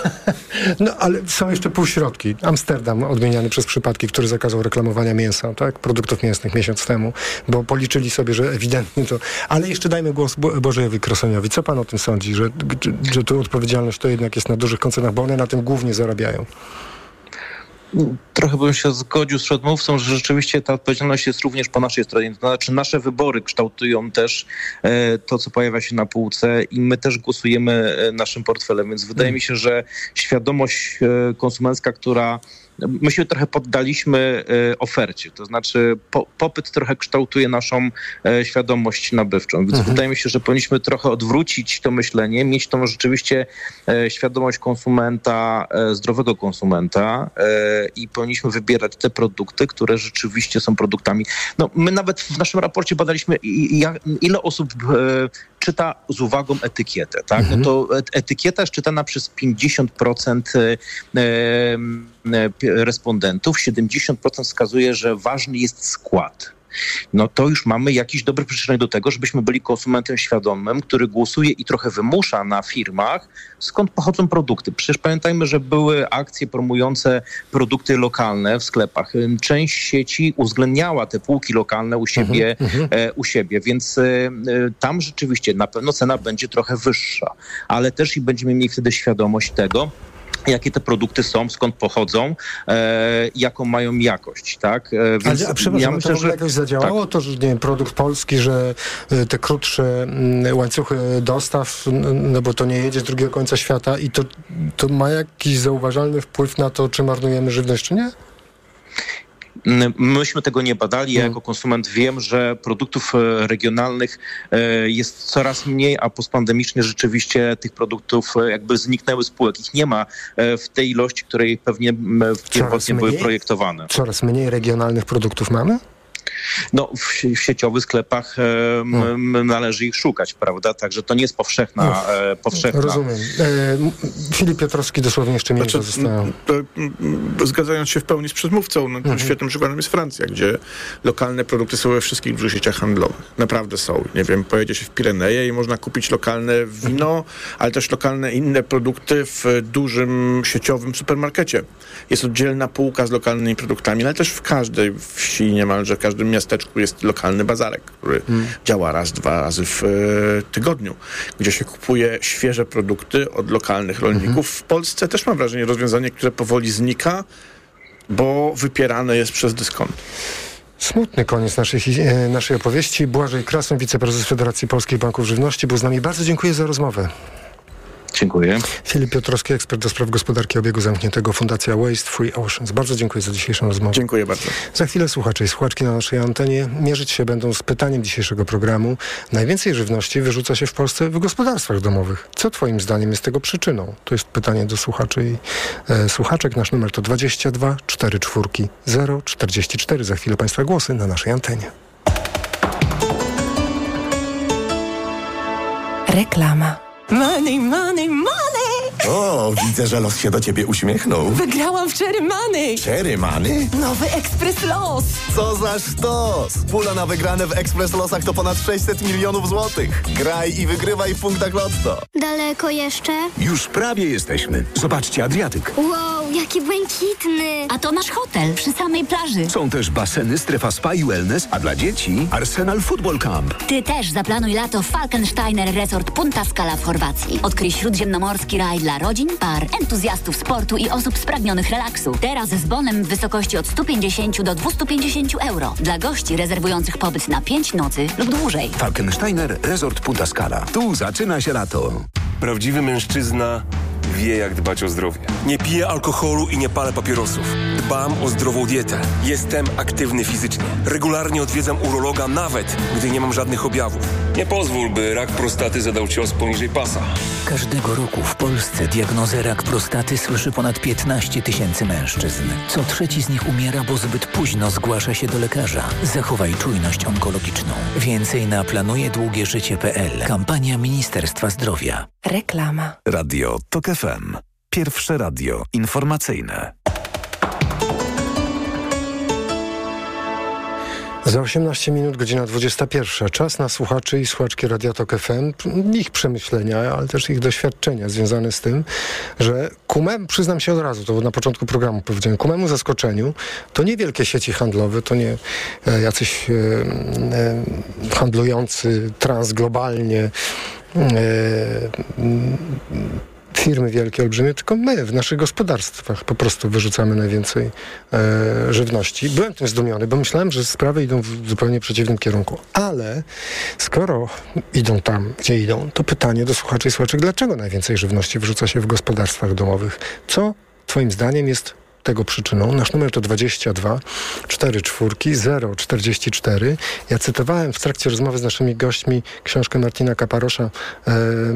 No, ale są jeszcze półśrodki. Amsterdam odmieniany przez przypadki, który zakazał reklamowania mięsa, tak? Produktów mięsnych miesiąc temu, bo policzyli sobie, że ewidentnie to... Ale jeszcze dajmy głos Bo- Bożejowi Kroseniowi. Co pan o tym sądzi, że, że, że tu odpowiedzialność to jednak jest na dużych koncernach, bo one na tym głównie zarabiają? Trochę bym się zgodził z przedmówcą, że rzeczywiście ta odpowiedzialność jest również po naszej stronie. To znaczy nasze wybory kształtują też e, to, co pojawia się na półce i my też głosujemy e, naszym portfelem, więc wydaje mi się, że świadomość e, konsumencka, która my się trochę poddaliśmy ofercie, to znaczy po, popyt trochę kształtuje naszą świadomość nabywczą, więc mhm. wydaje mi się, że powinniśmy trochę odwrócić to myślenie, mieć tą rzeczywiście świadomość konsumenta, zdrowego konsumenta i powinniśmy wybierać te produkty, które rzeczywiście są produktami. No, my nawet w naszym raporcie badaliśmy, ile osób czyta z uwagą etykietę, tak? Mhm. No to etykieta jest czytana przez pięćdziesiąt procent respondentów, siedemdziesiąt procent wskazuje, że ważny jest skład. No to już mamy jakiś dobry przyczynek do tego, żebyśmy byli konsumentem świadomym, który głosuje i trochę wymusza na firmach, skąd pochodzą produkty. Przecież pamiętajmy, że były akcje promujące produkty lokalne w sklepach. Część sieci uwzględniała te półki lokalne u siebie, mhm, e, u siebie, więc e, tam rzeczywiście na pewno cena będzie trochę wyższa, ale też i będziemy mieli wtedy świadomość tego, jakie te produkty są, skąd pochodzą, e, jaką mają jakość, tak? E, więc a, a przepraszam, ja myślę, to w ogóle że jakoś zadziałało tak. to, że nie wiem, produkt polski, że te krótsze łańcuchy dostaw, no bo to nie jedzie z drugiego końca świata i to, to ma jakiś zauważalny wpływ na to, czy marnujemy żywność, czy nie? Myśmy tego nie badali. Ja jako konsument wiem, że produktów regionalnych jest coraz mniej, a postpandemicznie rzeczywiście tych produktów jakby zniknęły z półek. Ich nie ma w tej ilości, której pewnie pierwotnie były projektowane. Coraz mniej regionalnych produktów mamy? No, w, w sieciowych sklepach e, m, należy ich szukać, prawda? Także to nie jest powszechna. E, powszechna. Rozumiem. E, Filip Piotrowski, dosłownie jeszcze minutę znaczy, zostało. Zgadzając się w pełni z przedmówcą, no, mhm. świetnym przykładem jest Francja, gdzie lokalne produkty są we wszystkich dużych sieciach handlowych. Naprawdę są. Nie wiem, pojedzie się w Pireneje i można kupić lokalne wino, mhm. ale też lokalne inne produkty w dużym sieciowym supermarkecie. Jest oddzielna półka z lokalnymi produktami, ale też w każdej wsi niemalże, w każdym miasteczku jest lokalny bazarek, który hmm. działa raz, dwa razy w e, tygodniu, gdzie się kupuje świeże produkty od lokalnych rolników. Hmm. W Polsce też mam wrażenie rozwiązanie, które powoli znika, bo wypierane jest przez dyskont. Smutny koniec naszej, naszej opowieści. Błażej Krasoń, wiceprezes Federacji Polskich Banków Żywności, był z nami. Bardzo dziękuję za rozmowę. Dziękuję. Filip Piotrowski, ekspert do spraw gospodarki obiegu zamkniętego, Fundacja Waste Free Oceans. Bardzo dziękuję za dzisiejszą rozmowę. Dziękuję bardzo. Za chwilę słuchacze i słuchaczki na naszej antenie mierzyć się będą z pytaniem dzisiejszego programu. Najwięcej żywności wyrzuca się w Polsce w gospodarstwach domowych. Co twoim zdaniem jest tego przyczyną? To jest pytanie do słuchaczy i e, słuchaczek. Nasz numer to dwadzieścia dwa czterdzieści cztery zero czterdzieści cztery. Za chwilę państwa głosy na naszej antenie. Reklama. Money, money, money! O, widzę, że los się do ciebie uśmiechnął. Wygrałam w Cherry Money! Cherry Money? Nowy Ekspres Los! Co za sztos! Pula na wygrane w Ekspres Losach to ponad sześćset milionów złotych. Graj i wygrywaj w punktach Lotto. Daleko jeszcze? Już prawie jesteśmy. Zobaczcie, Adriatyk. Wow, jaki błękitny! A to nasz hotel przy samej plaży. Są też baseny, strefa spa i wellness, a dla dzieci Arsenal Football Camp. Ty też zaplanuj lato w Falkensteiner Resort Punta Scala w Chorwacji. Odkryj śródziemnomorski raj dla rodzin, par, entuzjastów sportu i osób spragnionych relaksu. Teraz z bonem w wysokości od sto pięćdziesiąt do dwieście pięćdziesiąt euro. Dla gości rezerwujących pobyt na pięć nocy lub dłużej. Falkensteiner Resort Punta Scala. Tu zaczyna się lato. Prawdziwy mężczyzna wie, jak dbać o zdrowie. Nie piję alkoholu i nie palę papierosów. Dbam o zdrową dietę. Jestem aktywny fizycznie. Regularnie odwiedzam urologa, nawet gdy nie mam żadnych objawów. Nie pozwól, by rak prostaty zadał cios poniżej pasa. Każdego roku w Polsce diagnozę rak prostaty słyszy ponad piętnaście tysięcy mężczyzn. Co trzeci z nich umiera, bo zbyt późno zgłasza się do lekarza. Zachowaj czujność onkologiczną. Więcej na planuje długie życie kropka p l. Kampania Ministerstwa Zdrowia. Reklama. Radio TOK F M. Pierwsze radio informacyjne. Za osiemnaście minut, godzina dwudziesta pierwsza. Czas na słuchaczy i słuchaczki Radia Tok F M, ich przemyślenia, ale też ich doświadczenia związane z tym, że ku memu, przyznam się od razu, to na początku programu powiedziałem, ku memu zaskoczeniu, to nie wielkie sieci handlowe, to nie e, jacyś e, e, handlujący transglobalnie e, firmy wielkie, olbrzymie, tylko my w naszych gospodarstwach po prostu wyrzucamy najwięcej e, żywności. Byłem tym zdumiony, bo myślałem, że sprawy idą w zupełnie przeciwnym kierunku. Ale skoro idą tam, gdzie idą, to pytanie do słuchaczy i słuchaczek, dlaczego najwięcej żywności wyrzuca się w gospodarstwach domowych? Co twoim zdaniem jest tego przyczyną. Nasz numer to dwadzieścia dwa cztery cztery zero czterdzieści cztery. Ja cytowałem w trakcie rozmowy z naszymi gośćmi książkę Martina Kaparosza e,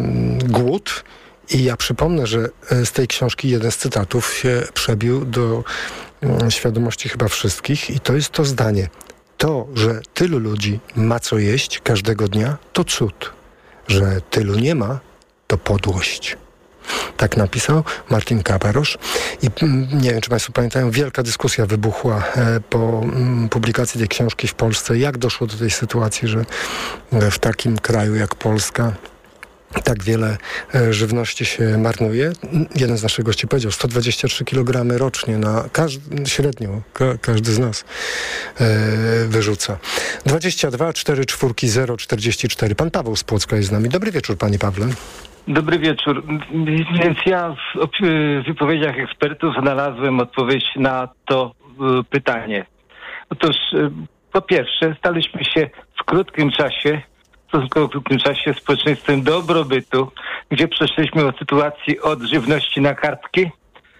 Głód. I ja przypomnę, że z tej książki jeden z cytatów się przebił do mm, świadomości chyba wszystkich i to jest to zdanie. To, że tylu ludzi ma co jeść każdego dnia, to cud. Że tylu nie ma, to podłość. Tak napisał Martin Kaparosz. I mm, nie wiem, czy Państwo pamiętają, wielka dyskusja wybuchła e, po mm, publikacji tej książki w Polsce. Jak doszło do tej sytuacji, że e, w takim kraju jak Polska tak wiele e, żywności się marnuje. Jeden z naszych gości powiedział, sto dwadzieścia trzy kilogramy rocznie na każdy, średnio ka, każdy z nas e, wyrzuca. dwadzieścia dwa cztery cztery zero czterdzieści cztery. Pan Paweł z Płocka jest z nami. Dobry wieczór, panie Pawle. Dobry wieczór. Więc ja w wypowiedziach ekspertów znalazłem odpowiedź na to y, pytanie. Otóż y, po pierwsze staliśmy się w krótkim czasie w stosunkowo krótkim czasie społeczeństwem dobrobytu, gdzie przeszliśmy od sytuacji od żywności na kartki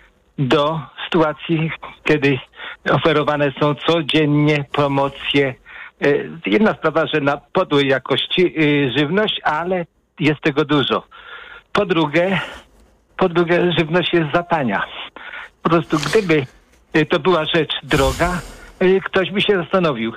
do sytuacji, kiedy oferowane są codziennie promocje. Jedna sprawa, że na podłej jakości żywność, ale jest tego dużo. Po drugie, po drugie żywność jest za tania. Po prostu gdyby to była rzecz droga, ktoś by się zastanowił.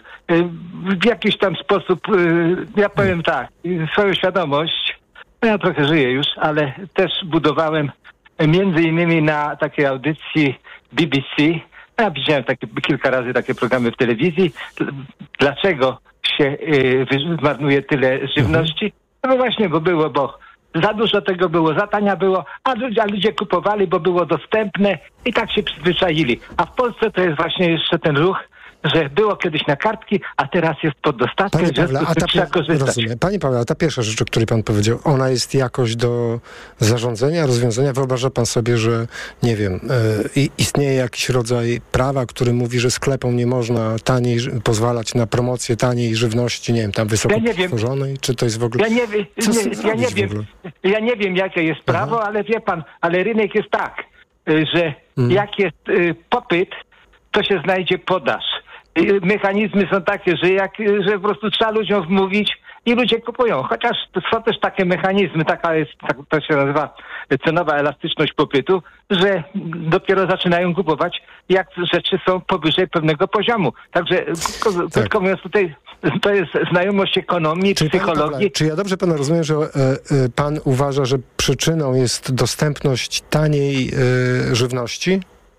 W jakiś tam sposób, ja powiem tak, swoją świadomość, ja trochę żyję już, ale też budowałem między innymi na takiej audycji B B C. Ja widziałem takie, kilka razy takie programy w telewizji. Dlaczego się zmarnuje tyle żywności? No właśnie, bo było, bo za dużo tego było, za tania było, a ludzie, a ludzie kupowali, bo było dostępne i tak się przyzwyczaili. A w Polsce to jest właśnie jeszcze ten ruch, że było kiedyś na kartki, a teraz jest pod dostatkiem. Panie Pawle, a ta trzeba korzystać. Rozumiem. Panie Pawle, a ta pierwsza rzecz, o której pan powiedział, ona jest jakoś do zarządzania, rozwiązania? Wyobraża pan sobie, że nie wiem, y, istnieje jakiś rodzaj prawa, który mówi, że sklepom nie można taniej pozwalać na promocję taniej żywności, nie wiem, tam wysoko ja przetworzonej? Czy to jest w ogóle... Ja nie, wie, nie, ja nie wiem, ja nie wiem, jakie jest prawo, Aha. ale wie pan, ale rynek jest tak, że hmm. jak jest y, popyt, to się znajdzie podaż. Mechanizmy są takie, że jak, że po prostu trzeba ludziom wmówić i ludzie kupują. Chociaż są też takie mechanizmy, taka jest, tak, to się nazywa cenowa elastyczność popytu, że dopiero zaczynają kupować, jak rzeczy są powyżej pewnego poziomu. Także krótko mówiąc, tutaj to jest znajomość ekonomii, Czyli psychologii. Panie, czy ja dobrze pana rozumiem, że e, e, pan uważa, że przyczyną jest dostępność taniej e, żywności?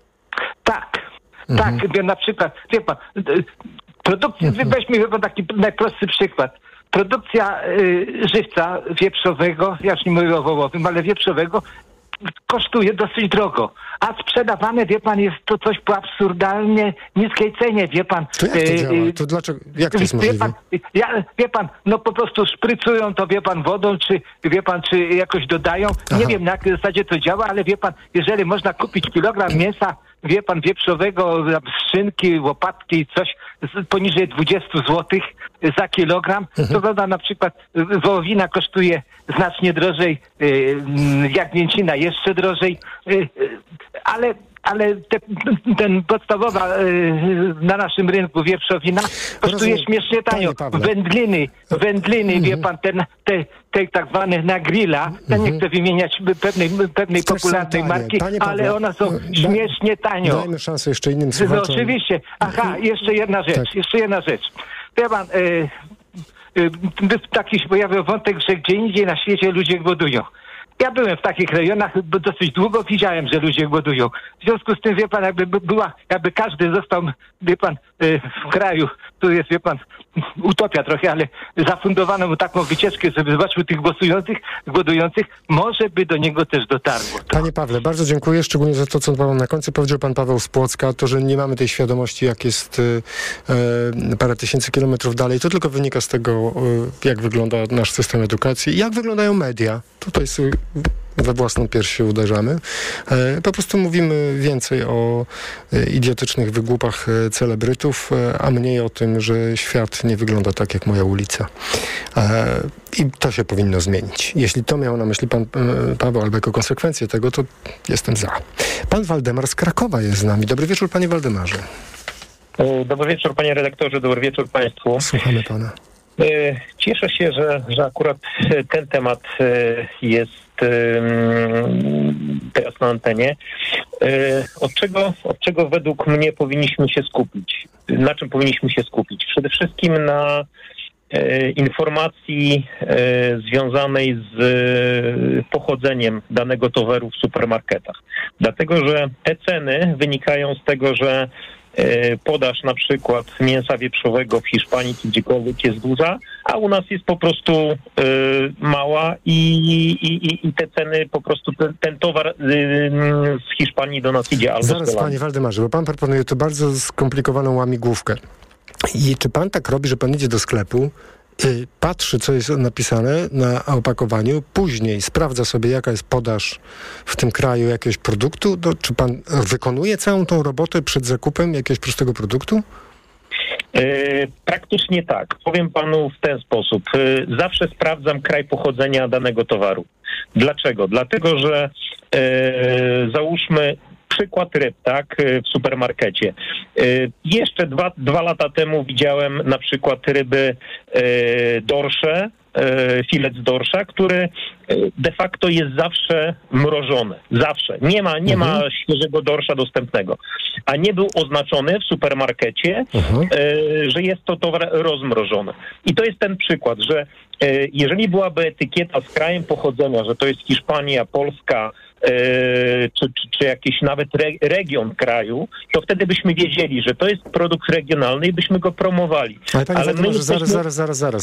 Tak. Mhm. Tak, na przykład, wie pan, produkcja, mhm. weźmy chyba taki najprostszy przykład. Produkcja y, żywca wieprzowego, ja już nie mówię o wołowym, ale wieprzowego, kosztuje dosyć drogo. A sprzedawane, wie pan, jest to coś po absurdalnie niskiej cenie, wie pan. To jak to y, działa? To dlaczego, jak to jest wie możliwe? Pan, ja, wie pan, no po prostu szprycują to, wie pan, wodą, czy wie pan, czy jakoś dodają. Aha. Nie wiem, na jakiej zasadzie to działa, ale wie pan, jeżeli można kupić kilogram mięsa, wie pan, wieprzowego, szynki, łopatki i coś poniżej dwadzieścia złotych za kilogram, mhm. to prawda, na przykład wołowina kosztuje znacznie drożej, jagnięcina jeszcze drożej, ale ale te, ten podstawowa y, na naszym rynku wieprzowina kosztuje Rozumiem. śmiesznie tanio. Wędliny, wędliny, mm-hmm. wie pan, te, te, te tak zwane na grilla, mm-hmm. ja nie chcę wymieniać pewnej, pewnej popularnej marki, Panie ale Pawle, one są da, śmiesznie tanio. Dajmy szansę jeszcze innym słuchaczom. No oczywiście. Aha, jeszcze jedna rzecz, tak. jeszcze jedna rzecz. Wie pan, y, y, taki się pojawił wątek, że gdzie indziej na świecie ludzie głodują. Ja byłem w takich rejonach, dosyć długo widziałem, że ludzie głodują. W związku z tym, wie pan, jakby była, jakby każdy został, wie pan, w kraju, tu jest, wie pan, utopia trochę, ale zafundowano mu taką wycieczkę, żeby zobaczył tych głosujących, głodujących, może by do niego też dotarło. To. Panie Pawle, bardzo dziękuję, szczególnie za to, co pan na końcu powiedział, pan Paweł z Płocka, to, że nie mamy tej świadomości, jak jest e, parę tysięcy kilometrów dalej, to tylko wynika z tego, e, jak wygląda nasz system edukacji i jak wyglądają media. Tutaj we własną pierś się uderzamy. Po prostu mówimy więcej o idiotycznych wygłupach celebrytów, a mniej o tym, że świat nie wygląda tak jak moja ulica. I to się powinno zmienić. Jeśli to miał na myśli pan Paweł albo jako konsekwencję tego, to jestem za. Pan Waldemar z Krakowa jest z nami. Dobry wieczór, panie Waldemarze. Dobry wieczór, panie redaktorze, dobry wieczór państwu. Słuchamy pana. Cieszę się, że, że akurat ten temat jest teraz na antenie. Od czego, od czego według mnie powinniśmy się skupić? Na czym powinniśmy się skupić? Przede wszystkim na informacji związanej z pochodzeniem danego towaru w supermarketach. Dlatego, że te ceny wynikają z tego, że podaż na przykład mięsa wieprzowego w Hiszpanii czy gdziekolwiek jest duża, a u nas jest po prostu y, mała i, i, i te ceny po prostu, ten, ten towar y, z Hiszpanii do nas idzie albo Zaraz, panie Waldemarze, bo pan proponuje tu bardzo skomplikowaną łamigłówkę. I czy pan tak robi, że pan idzie do sklepu, y, patrzy, co jest napisane na opakowaniu, później sprawdza sobie, jaka jest podaż w tym kraju jakiegoś produktu? To, czy pan wykonuje całą tą robotę przed zakupem jakiegoś prostego produktu? Yy, praktycznie tak. Powiem panu w ten sposób. Yy, zawsze sprawdzam kraj pochodzenia danego towaru. Dlaczego? Dlatego, że yy, załóżmy przykład ryb, tak, w supermarkecie. Yy, jeszcze dwa, dwa lata temu widziałem na przykład ryby yy, dorsze, filet z dorsza, który de facto jest zawsze mrożony. Zawsze. Nie ma, nie mhm. ma świeżego dorsza dostępnego. A nie był oznaczony w supermarkecie, mhm. że jest to towar rozmrożony. I to jest ten przykład, że jeżeli byłaby etykieta z krajem pochodzenia, że to jest Hiszpania, Polska, czy, czy, czy jakiś nawet re, region kraju, to wtedy byśmy wiedzieli, że to jest produkt regionalny i byśmy go promowali. Ale panie Ale Waldemar, my zaraz, jesteśmy... zaraz, zaraz, zaraz.